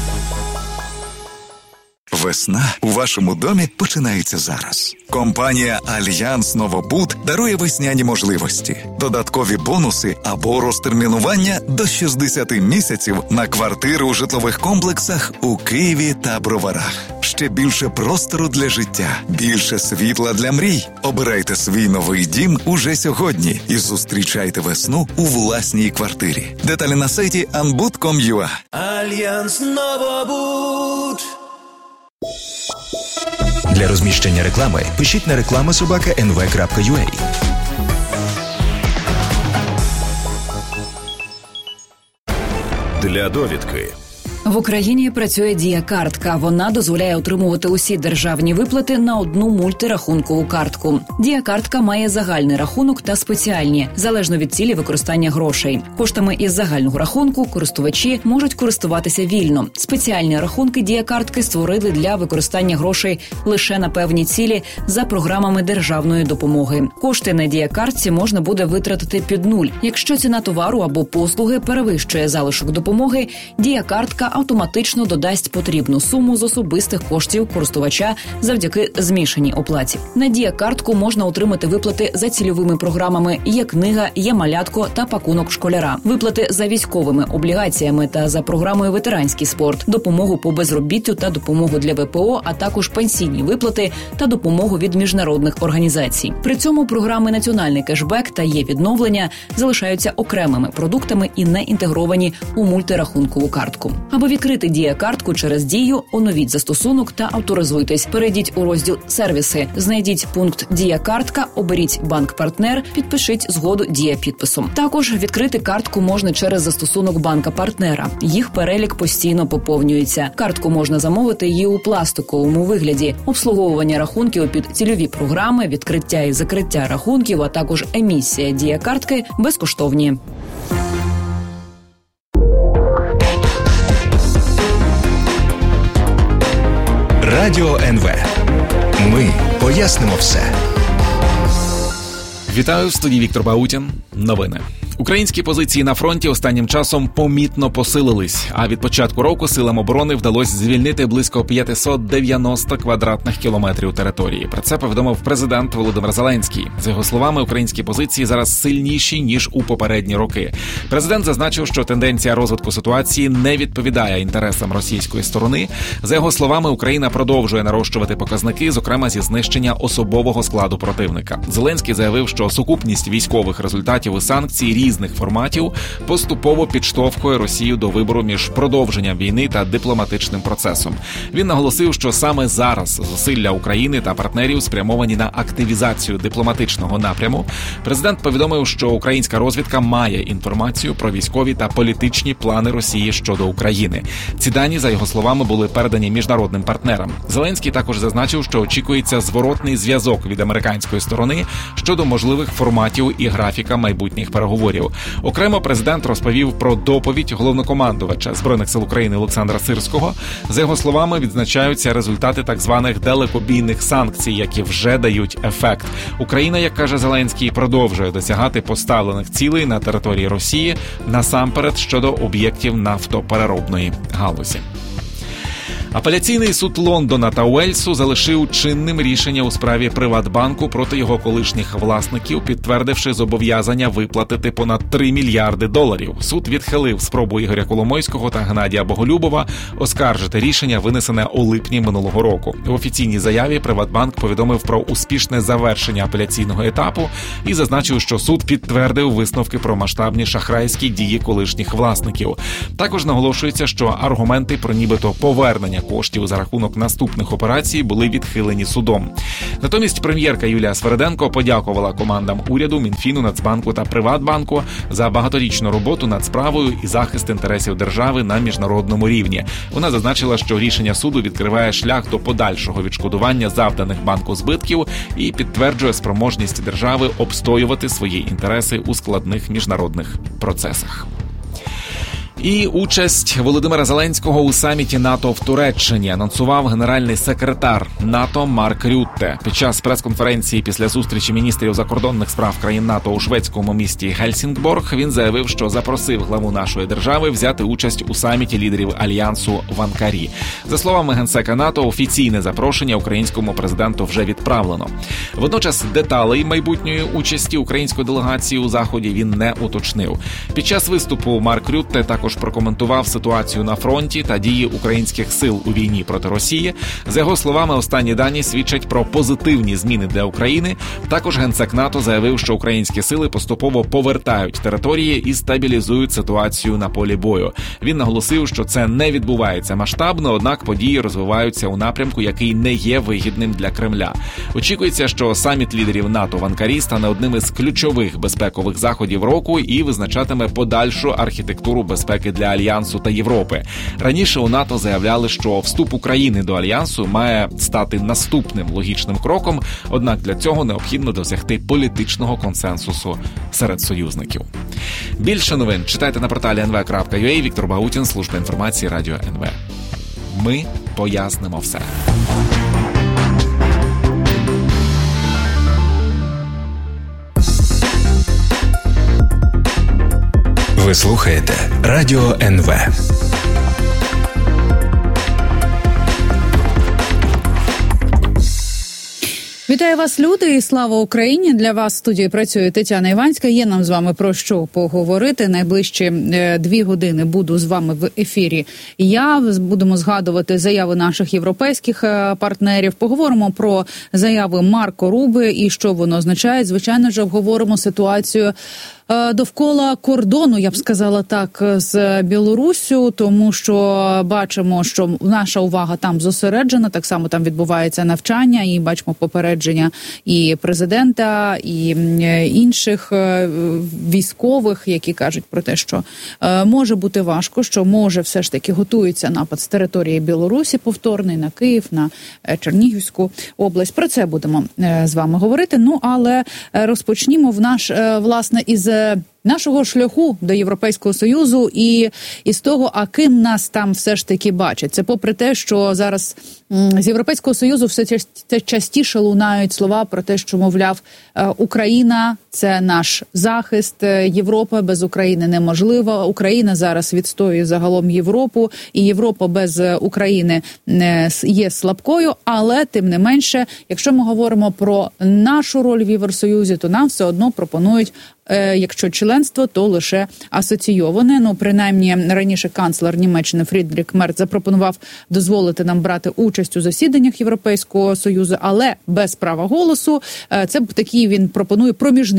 Весна у вашому домі починається зараз. Компанія «Альянс Новобуд» дарує весняні можливості, додаткові бонуси або розтермінування до шістдесят місяців на квартири у житлових комплексах у Києві та Броварах. Ще більше простору для життя, більше світла для мрій. Обирайте свій новий дім уже сьогодні і зустрічайте весну у власній квартирі. Деталі на сайті анбуд крапка ком крапка ю а. Альянс Новобуд. Для розміщення реклами пишіть на реклама собака ен ве крапка ю а. Для довідки. В Україні працює Дія-картка. Вона дозволяє отримувати усі державні виплати на одну мультирахункову картку. Дія-картка має загальний рахунок та спеціальні, залежно від цілі використання грошей. Коштами із загального рахунку користувачі можуть користуватися вільно. Спеціальні рахунки Дія-картки створили для використання грошей лише на певні цілі за програмами державної допомоги. Кошти на Дія-картці можна буде витратити під нуль. Якщо ціна товару або послуги перевищує залишок допомоги, Дія-картка автоматично додасть потрібну суму з особистих коштів користувача завдяки змішаній оплаті. На Дія-картку можна отримати виплати за цільовими програмами «Є книга», «Є малятко» та «Пакунок школяра», виплати за військовими облігаціями та за програмою «Ветеранський спорт», допомогу по безробіттю та допомогу для ве пе о, а також пенсійні виплати та допомогу від міжнародних організацій. При цьому програми «Національний кешбек» та «Є відновлення» залишаються окремими продуктами і не інтегровані у мультирахункову картку. Аби відкрити Дія-картку через Дію, оновіть застосунок та авторизуйтесь. Перейдіть у розділ «Сервіси», знайдіть пункт «Дія-картка», оберіть банк-партнер, підпишіть згоду Дія-підписом. Також відкрити картку можна через застосунок банка-партнера. Їх перелік постійно поповнюється. Картку можна замовити і у пластиковому вигляді. Обслуговування рахунків під цільові програми, відкриття і закриття рахунків, а також емісія Дія-картки безкоштовні. Радіо ен ве. Ми пояснимо все. Вітаю, в студії Віктор Баутін. Новини. Українські позиції на фронті останнім часом помітно посилились, а від початку року силам оборони вдалося звільнити близько п'ятсот дев'яносто квадратних кілометрів території. Про це повідомив президент Володимир Зеленський. За його словами, українські позиції зараз сильніші, ніж у попередні роки. Президент зазначив, що тенденція розвитку ситуації не відповідає інтересам російської сторони. За його словами, Україна продовжує нарощувати показники, зокрема зі знищення особового складу противника. Зеленський заявив, що сукупність військових результатів і санкцій різних форматів поступово підштовхує Росію до вибору між продовженням війни та дипломатичним процесом. Він наголосив, що саме зараз зусилля України та партнерів спрямовані на активізацію дипломатичного напряму. Президент повідомив, що українська розвідка має інформацію про військові та політичні плани Росії щодо України. Ці дані, за його словами, були передані міжнародним партнерам. Зеленський також зазначив, що очікується зворотний зв'язок від американської сторони щодо можливих форматів і графіка майбутніх переговорів. Окремо президент розповів про доповідь головнокомандувача Збройних сил України Олександра Сирського. За його словами, відзначаються результати так званих далекобійних санкцій, які вже дають ефект. Україна, як каже Зеленський, продовжує досягати поставлених цілей на території Росії, насамперед щодо об'єктів нафтопереробної галузі. Апеляційний суд Лондона та Уельсу залишив чинним рішення у справі Приватбанку проти його колишніх власників, підтвердивши зобов'язання виплатити понад три мільярди доларів. Суд відхилив спробу Ігоря Коломойського та Геннадія Боголюбова оскаржити рішення, винесене у липні минулого року. В офіційній заяві Приватбанк повідомив про успішне завершення апеляційного етапу і зазначив, що суд підтвердив висновки про масштабні шахрайські дії колишніх власників. Також наголошується, що аргументи про нібито повернення коштів за рахунок наступних операцій були відхилені судом. Натомість прем'єрка Юлія Свериденко подякувала командам уряду, Мінфіну, Нацбанку та Приватбанку за багаторічну роботу над справою і захист інтересів держави на міжнародному рівні. Вона зазначила, що рішення суду відкриває шлях до подальшого відшкодування завданих банку збитків і підтверджує спроможність держави обстоювати свої інтереси у складних міжнародних процесах. І участь Володимира Зеленського у саміті НАТО в Туреччині анонсував генеральний секретар НАТО Марк Рютте. Під час прес-конференції після зустрічі міністрів закордонних справ країн НАТО у шведському місті Гельсінгборг він заявив, що запросив главу нашої держави взяти участь у саміті лідерів Альянсу в Анкарі. За словами генсека НАТО, офіційне запрошення українському президенту вже відправлено. Водночас деталей майбутньої участі української делегації у заході він не уточнив. Під час виступу Марк Рютте також прокоментував ситуацію на фронті та дії українських сил у війні проти Росії. За його словами, останні дані свідчать про позитивні зміни для України. Також генсек НАТО заявив, що українські сили поступово повертають території і стабілізують ситуацію на полі бою. Він наголосив, що це не відбувається масштабно, однак події розвиваються у напрямку, який не є вигідним для Кремля. Очікується, що саміт лідерів НАТО в Анкарі стане одним із ключових безпекових заходів року і визначатиме подальшу архітектуру безпеки для Альянсу та Європи. Раніше у НАТО заявляли, що вступ України до Альянсу має стати наступним логічним кроком, однак для цього необхідно досягти політичного консенсусу серед союзників. Більше новин читайте на порталі ен ве крапка ю а. Віктор Баутін, служба інформації Радіо ен ве. Ми пояснимо все. Ви слухаєте Радіо ен ве. Вітаю вас, люди, і слава Україні! Для вас в студії працює Тетяна Іванська. Є нам з вами про що поговорити. Найближчі дві години буду з вами в ефірі. Я будемо згадувати заяви наших європейських партнерів. Поговоримо про заяви Марко Руби і що воно означає. Звичайно ж, обговоримо ситуацію довкола кордону, я б сказала так, з Білоруссю, тому що бачимо, що наша увага там зосереджена, так само там відбувається навчання, і бачимо попередження і президента, і інших військових, які кажуть про те, що може бути важко, що може все ж таки готується напад з території Білорусі, повторний на Київ, на Чернігівську область. Про це будемо з вами говорити. Ну, але розпочнімо в наш, власне, із нашого шляху до Європейського Союзу і із того, а ким нас там все ж таки бачать. Це попри те, що зараз з Європейського Союзу все частіше лунають слова про те, що, мовляв, Україна – це наш захист, Європа без України неможлива, Україна зараз відстоює загалом Європу, і Європа без України є слабкою, але, тим не менше, якщо ми говоримо про нашу роль в Євросоюзі, то нам все одно пропонують, якщо членство, то лише асоційоване. Ну, принаймні, раніше канцлер Німеччини Фрідріх Мерц запропонував дозволити нам брати участь у засіданнях Європейського Союзу, але без права голосу. Це такий, він пропонує проміжний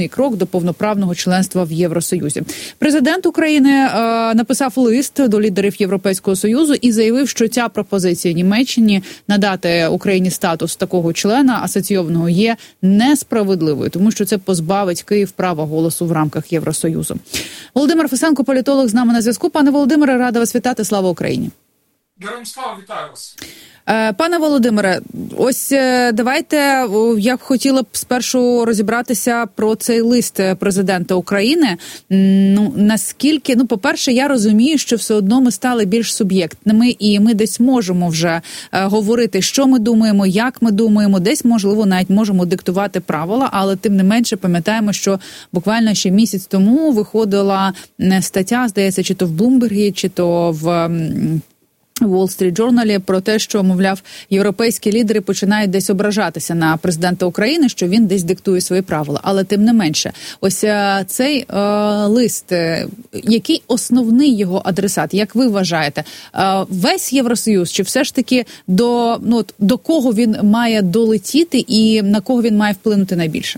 необхідний крок до повноправного членства в Євросоюзі. Президент України е, написав лист до лідерів Європейського Союзу і заявив, що ця пропозиція Німеччині надати Україні статус такого члена асоційованого є несправедливою, тому що це позбавить Київ права голосу в рамках Євросоюзу. Володимир Фесенко, політолог, з нами на зв'язку. Пане Володимире, рада вас вітати. Слава Україні. Героям слава, вітаю вас. Пане Володимире, ось давайте, я б хотіла б спершу розібратися про цей лист президента України. Ну, наскільки, ну, по-перше, я розумію, що все одно ми стали більш суб'єктними, і ми десь можемо вже говорити, що ми думаємо, як ми думаємо, десь, можливо, навіть можемо диктувати правила, але тим не менше пам'ятаємо, що буквально ще місяць тому виходила стаття, здається, чи то в Блумбергі, чи то в Wall Street Journal про те, що, мовляв, європейські лідери починають десь ображатися на президента України, що він десь диктує свої правила. Але тим не менше, ось цей е, лист, е, який основний його адресат, як ви вважаєте, е, весь Євросоюз, чи все ж таки до, ну, до кого він має долетіти і на кого він має вплинути найбільше?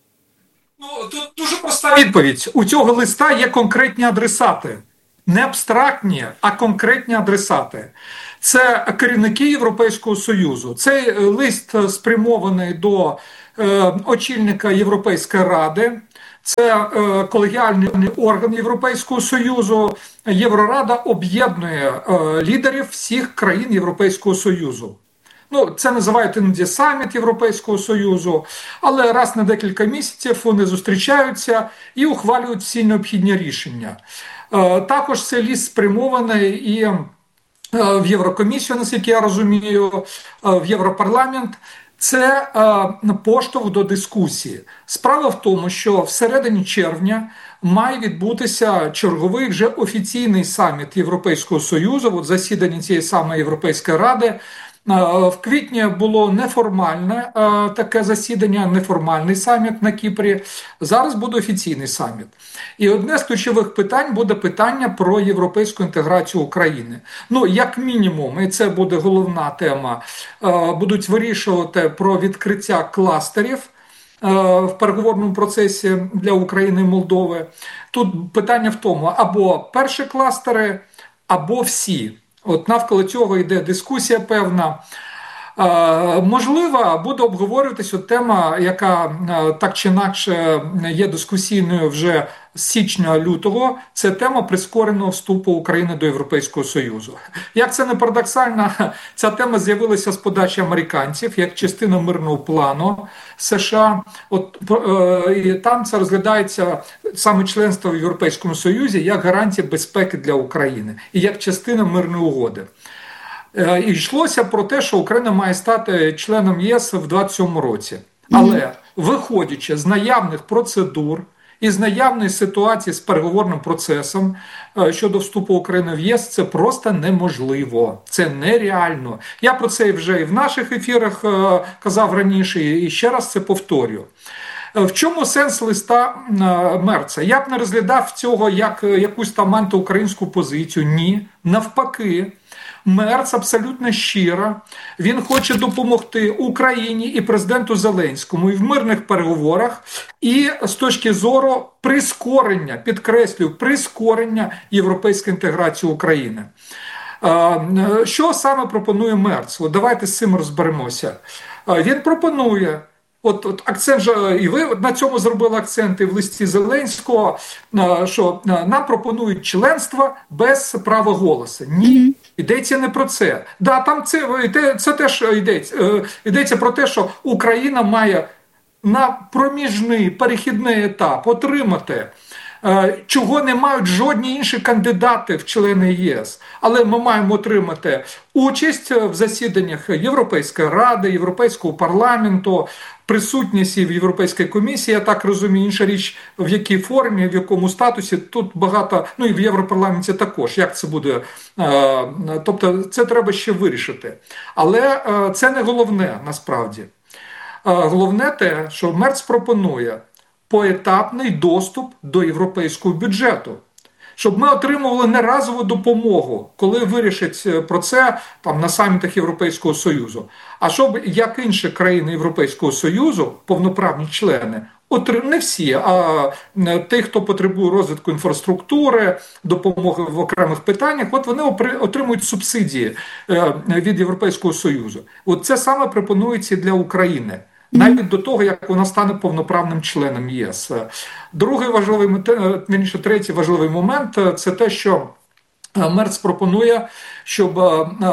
Ну, тут дуже проста відповідь. У цього листа є конкретні адресати. Не абстрактні, а конкретні адресати. Це керівники Європейського Союзу. Цей лист спрямований до е, очільника Європейської Ради. Це е, колегіальний орган Європейського Союзу. Єврорада об'єднує е, лідерів всіх країн Європейського Союзу. Ну, це називають іноді саміт Європейського Союзу, але раз на декілька місяців вони зустрічаються і ухвалюють всі необхідні рішення. Також цей ліст спрямований і в Єврокомісію, наскільки я розумію, в Європарламент. Це поштовх до дискусії. Справа в тому, що всередині червня має відбутися черговий вже офіційний саміт Європейського Союзу, от засідання цієї самої Європейської Ради. В квітні було неформальне таке засідання, неформальний саміт на Кіпрі. Зараз буде офіційний саміт. І одне з ключових питань буде питання про європейську інтеграцію України. Ну, як мінімум, і це буде головна тема, будуть вирішувати про відкриття кластерів в переговорному процесі для України і Молдови. Тут питання в тому, або перші кластери, або всі. От навколо цього йде дискусія певна. Е, можливо, буде обговорюватися тема, яка е, так чи інакше є дискусійною вже з січня-лютого. Це тема прискореного вступу України до Європейського Союзу. Як це не парадоксально, ця тема з'явилася з подачі американців, як частина мирного плану США. От, е, і там це розглядається саме членство в Європейському Союзі як гарантія безпеки для України і як частина мирної угоди. І йшлося про те, що Україна має стати членом ЄС в двадцять сьомому році. Але виходячи з наявних процедур і з наявної ситуації з переговорним процесом щодо вступу України в ЄС, це просто неможливо. Це нереально. Я про це вже і в наших ефірах казав раніше, і ще раз це повторюю. В чому сенс листа Мерца? Я б не розглядав цього як якусь там антиукраїнську позицію. Ні, навпаки. Мерц абсолютно щиро, він хоче допомогти Україні і президенту Зеленському і в мирних переговорах, і з точки зору прискорення, підкреслюю, прискорення європейської інтеграції України. Що саме пропонує Мерц? От давайте з цим розберемося. Він пропонує, От, от акцент же, і ви на цьому зробили акценти в листі Зеленського, що нам пропонують членство без права голосу. Ні, йдеться не про це. Да, там це, це теж йдеться, йдеться про те, що Україна має на проміжний перехідний етап отримати, чого не мають жодні інші кандидати в члени ЄС. Але ми маємо отримати участь в засіданнях Європейської Ради, Європейського парламенту, присутність в Європейській комісії, я так розумію, інша річ, в якій формі, в якому статусі, тут багато, ну і в Європарламенті також, як це буде, тобто це треба ще вирішити. Але це не головне, насправді. Головне те, що Мерц пропонує поетапний доступ до європейського бюджету. Щоб ми отримували не разову допомогу, коли вирішать про це там, на самітах Європейського Союзу, а щоб, як інші країни Європейського Союзу, повноправні члени, не всі, а ті, хто потребує розвитку інфраструктури, допомоги в окремих питаннях, от вони отримують субсидії від Європейського Союзу. От це саме пропонується для України. Навіть до того, як вона стане повноправним членом ЄС. Другий важливий, вірніше, третій важливий момент – це те, що Мерц пропонує, щоб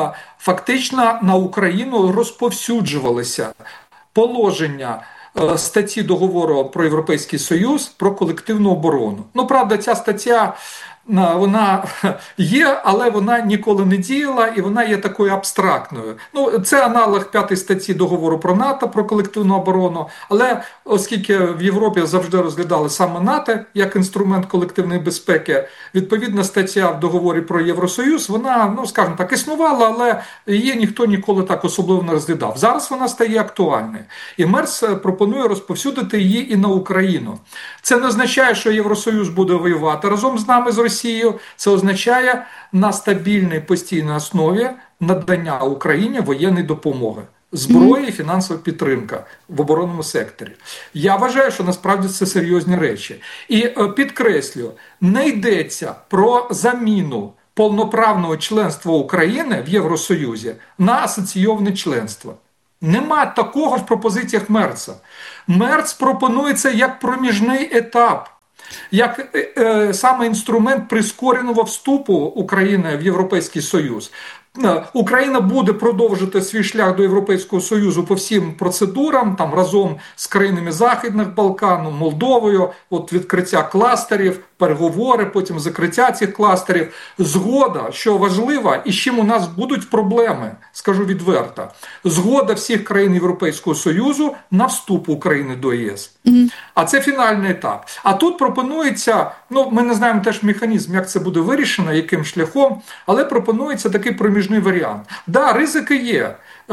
фактично на Україну розповсюджувалися положення статті договору про Європейський Союз про колективну оборону. Ну, правда, ця стаття, вона є, але вона ніколи не діяла і вона є такою абстрактною. Ну, це аналог п'ятої статті договору про НАТО, про колективну оборону, але оскільки в Європі завжди розглядали саме НАТО як інструмент колективної безпеки, відповідна стаття в договорі про Євросоюз, вона, ну, скажімо так, існувала, але її ніхто ніколи так особливо не розглядав. Зараз вона стає актуальною. І Мерц пропонує розповсюдити її і на Україну. Це не означає, що Євросоюз буде воювати разом з нами, з Росією. Це означає на стабільній постійній основі надання Україні воєнної допомоги, зброї і фінансова підтримка в оборонному секторі. Я вважаю, що насправді це серйозні речі. І підкреслюю, не йдеться про заміну повноправного членства України в Євросоюзі на асоційоване членство. Нема такого в пропозиціях Мерца. Мерц пропонується як проміжний етап, як е, саме інструмент прискореного вступу України в Європейський Союз. Україна буде продовжити свій шлях до Європейського Союзу по всім процедурам, там разом з країнами Західних Балкан, Молдовою, от відкриття кластерів, переговори, потім закриття цих кластерів. Згода, що важлива, і з чим у нас будуть проблеми, скажу відверто. Згода всіх країн Європейського Союзу на вступ України до ЄС. Mm-hmm. А це фінальний етап. А тут пропонується, ну, ми не знаємо теж механізм, як це буде вирішено, яким шляхом, але пропонується такий проміжний варіант. Да, ризики є,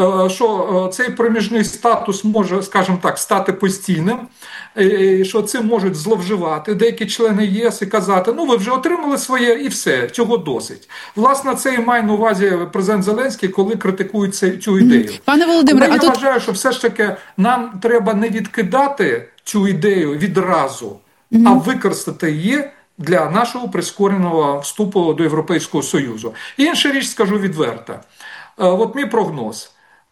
що цей проміжний статус може, скажімо так, стати постійним, що цим можуть зловживати деякі члени ЄС і казати, ну ви вже отримали своє і все, цього досить. Власне, це і має на увазі президент Зеленський, коли критикує цю ідею. Пане Володимире, я а тут... вважаю, що все ж таки нам треба не відкидати цю ідею відразу, mm-hmm. а використати її для нашого прискореного вступу до Європейського Союзу. Інша річ, скажу відверто. От мій прогноз.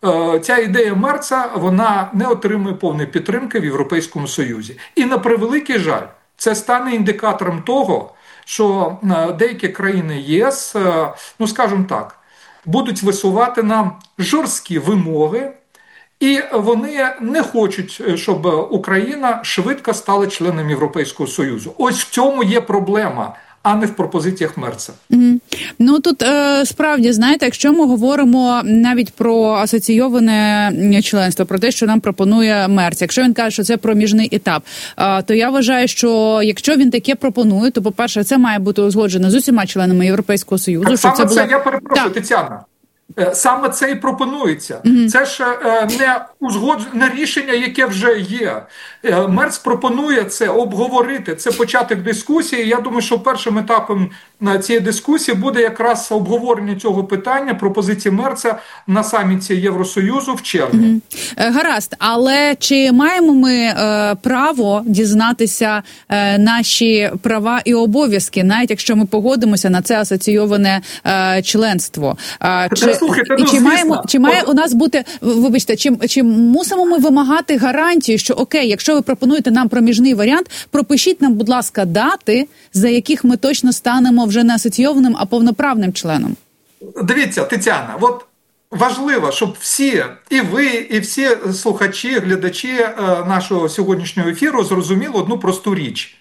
Ця ідея Мерца, вона не отримує повної підтримки в Європейському Союзі. І на превеликий жаль, це стане індикатором того, що деякі країни ЄС, ну скажімо так, будуть висувати нам жорсткі вимоги, і вони не хочуть, щоб Україна швидко стала членом Європейського Союзу. Ось в цьому є проблема, а не в пропозиціях Мерца. Mm-hmm. Ну тут е, справді, знаєте, якщо ми говоримо навіть про асоційоване членство, про те, що нам пропонує Мерц, якщо він каже, що це проміжний етап, е, то я вважаю, що якщо він таке пропонує, то, по-перше, це має бути узгоджено з усіма членами Європейського Союзу. Так, щоб саме це це, було... я перепрошую, так. Тетяна. Саме це і пропонується. Mm-hmm. Це ж не узгоджене рішення, яке вже є. Мерц пропонує це обговорити, це початок дискусії. Я думаю, що першим етапом цієї дискусії буде якраз обговорення цього питання, пропозиції Мерца на саміті Євросоюзу в червні. Mm-hmm. Гаразд, але чи маємо ми е, право дізнатися е, наші права і обов'язки, навіть якщо ми погодимося на це асоційоване е, членство? Е, чи Слухайте, і ну, чи звісно. маємо, чи має у нас бути, вибачте, чи, чи мусимо ми вимагати гарантії, що окей, якщо ви пропонуєте нам проміжний варіант, пропишіть нам, будь ласка, дати, за яких ми точно станемо вже не асоційованим, а повноправним членом? Дивіться, Тетяна, от важливо, щоб всі, і ви, і всі слухачі, глядачі нашого сьогоднішнього ефіру зрозуміли одну просту річ.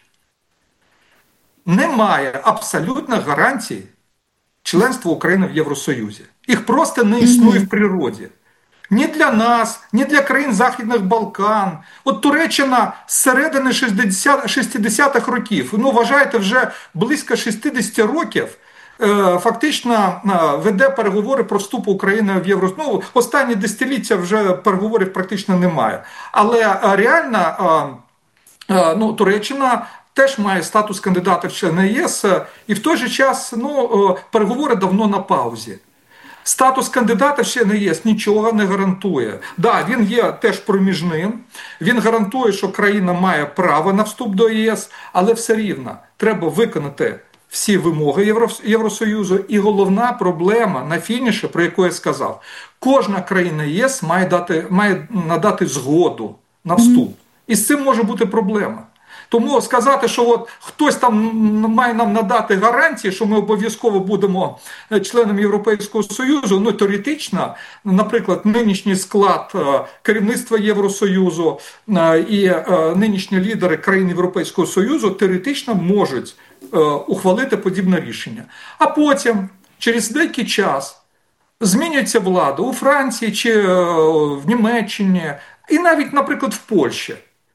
Немає абсолютно гарантій членства України в Євросоюзі. Їх просто не існує mm-hmm. в природі. Ні для нас, ні для країн Західних Балкан. От Туреччина з середини шістдесятих років, ну, вважаєте, вже близько шістдесят років, е, фактично е, веде переговори про вступ України в Євросоюз. Ну, останні десятиліття вже переговорів практично немає. Але е, реально, е, е, ну, Туреччина теж має статус кандидата в члени ЄС, і в той же час, ну, переговори давно на паузі. Статус кандидата в члени ЄС нічого не гарантує. Да, він є теж проміжним, він гарантує, що країна має право на вступ до ЄС, але все рівно треба виконати всі вимоги Євро... Євросоюзу. І головна проблема на фініші, про яку я сказав, кожна країна ЄС має, дати, має надати згоду на вступ. Mm-hmm. І з цим може бути проблема. Тому сказати, що от хтось там має нам надати гарантії, що ми обов'язково будемо членами Європейського Союзу, ну теоретично, наприклад, нинішній склад керівництва Євросоюзу і нинішні лідери країн Європейського Союзу теоретично можуть ухвалити подібне рішення. А потім, через деякий час, змінюється влада у Франції чи в Німеччині, і навіть, наприклад, в Польщі.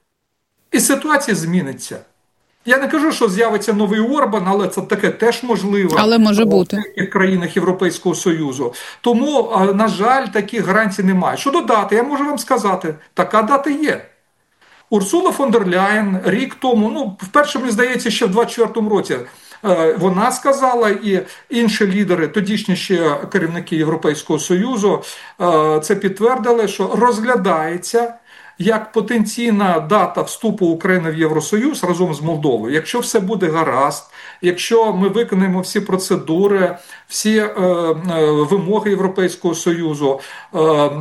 І ситуація зміниться. Я не кажу, що з'явиться новий Орбан, але це таке теж можливо. Але може бути. В деяких країнах Європейського Союзу. Тому, на жаль, таких гарантій немає. Щодо дати, я можу вам сказати, така дата є. Урсула фон дер Ляєн рік тому, ну, вперше, мені здається, ще в двадцять четвертому році, вона сказала, і інші лідери, тодішні ще керівники Європейського Союзу, це підтвердили, що розглядається як потенційна дата вступу України в Євросоюз разом з Молдовою. Якщо все буде гаразд, якщо ми виконаємо всі процедури, всі е, е, вимоги Європейського Союзу, е,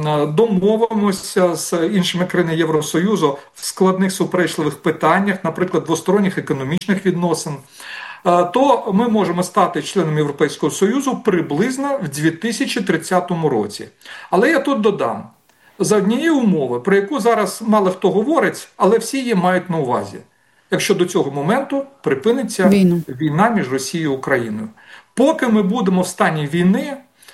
домовимося з іншими країнами Євросоюзу в складних суперечливих питаннях, наприклад, двосторонніх економічних відносин, е, то ми можемо стати членом Європейського Союзу приблизно в дві тисячі тридцятому році. Але я тут додам, за однієї умови, про яку зараз мало хто говорить, але всі її мають на увазі. Якщо до цього моменту припиниться війна, війна між Росією і Україною. Поки ми будемо в стані війни,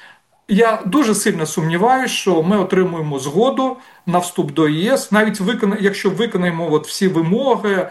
я дуже сильно сумніваюся, що ми отримуємо згоду на вступ до ЄС, навіть викона... якщо виконаємо от всі вимоги,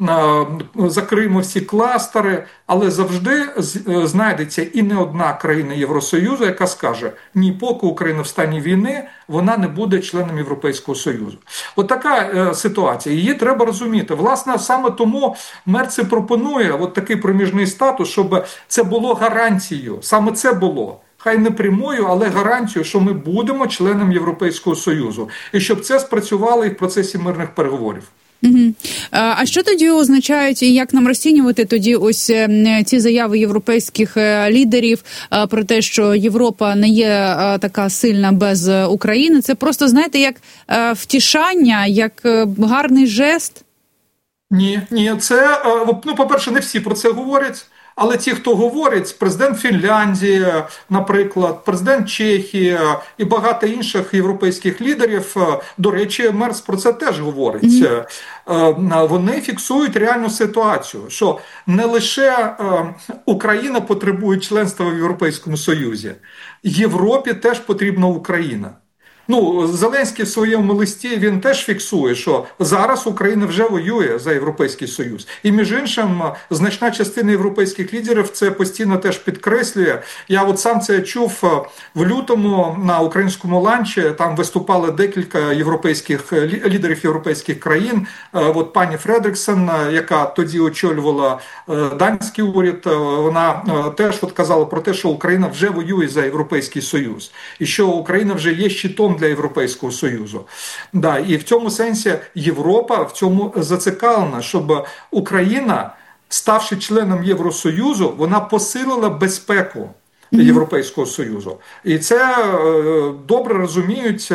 закриємо всі кластери, але завжди знайдеться і не одна країна Євросоюзу, яка скаже, ні, поки Україна в стані війни, вона не буде членом Європейського Союзу. От така е, ситуація. Її треба розуміти. Власне, саме тому Мерц і пропонує от такий проміжний статус, щоб це було гарантією. Саме це було. Хай не прямою, але гарантію, що ми будемо членом Європейського Союзу. І щоб це спрацювало і в процесі мирних переговорів. Угу. А що тоді означають і як нам розцінювати тоді ось ці заяви європейських лідерів про те, що Європа не є така сильна без України? Це просто, знаєте, як втішання, як гарний жест? Ні, ні, це, ну, по-перше, не всі про це говорять. Але ті, хто говорить, президент Фінляндії, наприклад, президент Чехії і багато інших європейських лідерів, до речі, Мерц про це теж говорить. Mm-hmm. Вони фіксують реальну ситуацію, що не лише Україна потребує членства в Європейському Союзі, Європі теж потрібна Україна. Ну, Зеленський в своєму листі, він теж фіксує, що зараз Україна вже воює за Європейський Союз. І, між іншим, значна частина європейських лідерів це постійно теж підкреслює. Я от сам це чув в лютому на українському ланчі, там виступали декілька європейських лідерів європейських країн. От пані Фредріксен, яка тоді очолювала данський уряд, вона теж от казала про те, що Україна вже воює за Європейський Союз. І що Україна вже є щитом для Європейського Союзу. Да, і в цьому сенсі Європа в цьому зацікавлена, щоб Україна, ставши членом Євросоюзу, вона посилила безпеку Європейського Союзу. І це добре розуміють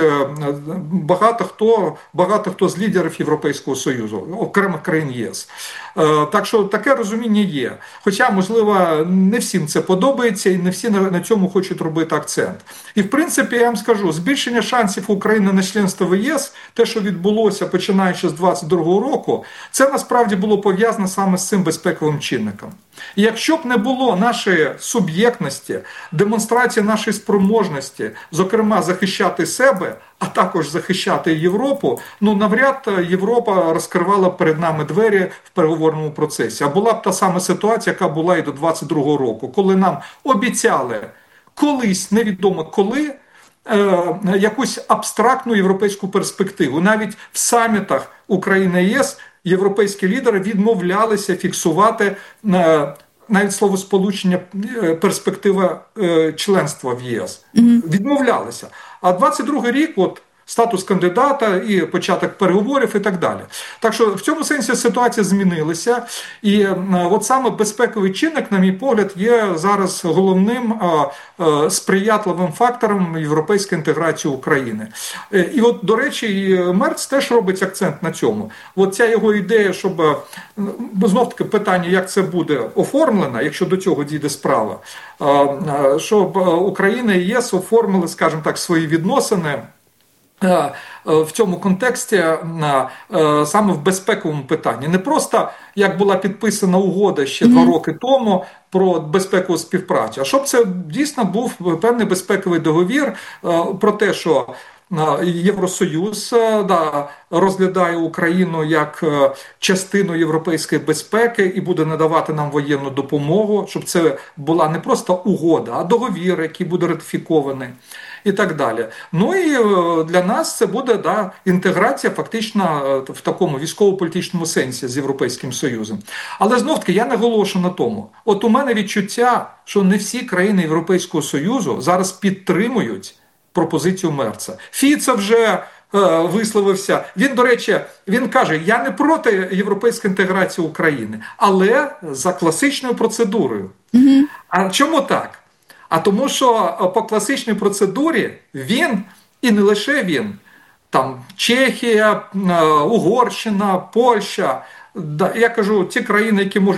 багато хто, багато хто з лідерів Європейського Союзу, окремих країн ЄС. Так що таке розуміння є. Хоча, можливо, не всім це подобається і не всі на цьому хочуть робити акцент. І, в принципі, я вам скажу, збільшення шансів України на членство в ЄС, те, що відбулося починаючи з двадцять другого року, це насправді було пов'язано саме з цим безпековим чинником. І якщо б не було нашої суб'єктності, демонстрації нашої спроможності, зокрема, захищати себе, а також захищати Європу, ну, навряд Європа розкривала перед нами двері в переговорному процесі. А була б та сама ситуація, яка була і до двадцять другого року, коли нам обіцяли колись, невідомо коли, е, якусь абстрактну європейську перспективу. Навіть в самітах України і ЄС європейські лідери відмовлялися фіксувати е, навіть словосполучення перспектива членства в ЄС. Mm-hmm. Відмовлялися. А двадцять другий рік, от, статус кандидата і початок переговорів і так далі. Так що в цьому сенсі ситуація змінилася. І от саме безпековий чинник, на мій погляд, є зараз головним сприятливим фактором європейської інтеграції України. І от, до речі, Мерц теж робить акцент на цьому. От ця його ідея, щоб, знов-таки питання, як це буде оформлено, якщо до цього дійде справа, щоб Україна і ЄС оформили, скажімо так, свої відносини в цьому контексті саме в безпековому питанні. Не просто, як була підписана угода ще mm-hmm. два роки тому про безпекову співпрацю, а щоб це дійсно був певний безпековий договір про те, що Євросоюз да, розглядає Україну як частину європейської безпеки і буде надавати нам воєнну допомогу, щоб це була не просто угода, а договір, який буде ратифікований. І так далі. Ну і для нас це буде да, інтеграція фактично в такому військово-політичному сенсі з Європейським Союзом. Але знов-таки я наголошу на тому. От у мене відчуття, що не всі країни Європейського Союзу зараз підтримують пропозицію Мерца. Фіцо вже е, висловився. Він, до речі, він каже, я не проти європейської інтеграції України, але за класичною процедурою. Mm-hmm. А чому так? А тому, що по класичній процедурі він, і не лише він, там Чехія, Угорщина, Польща, я кажу, ті країни, які можуть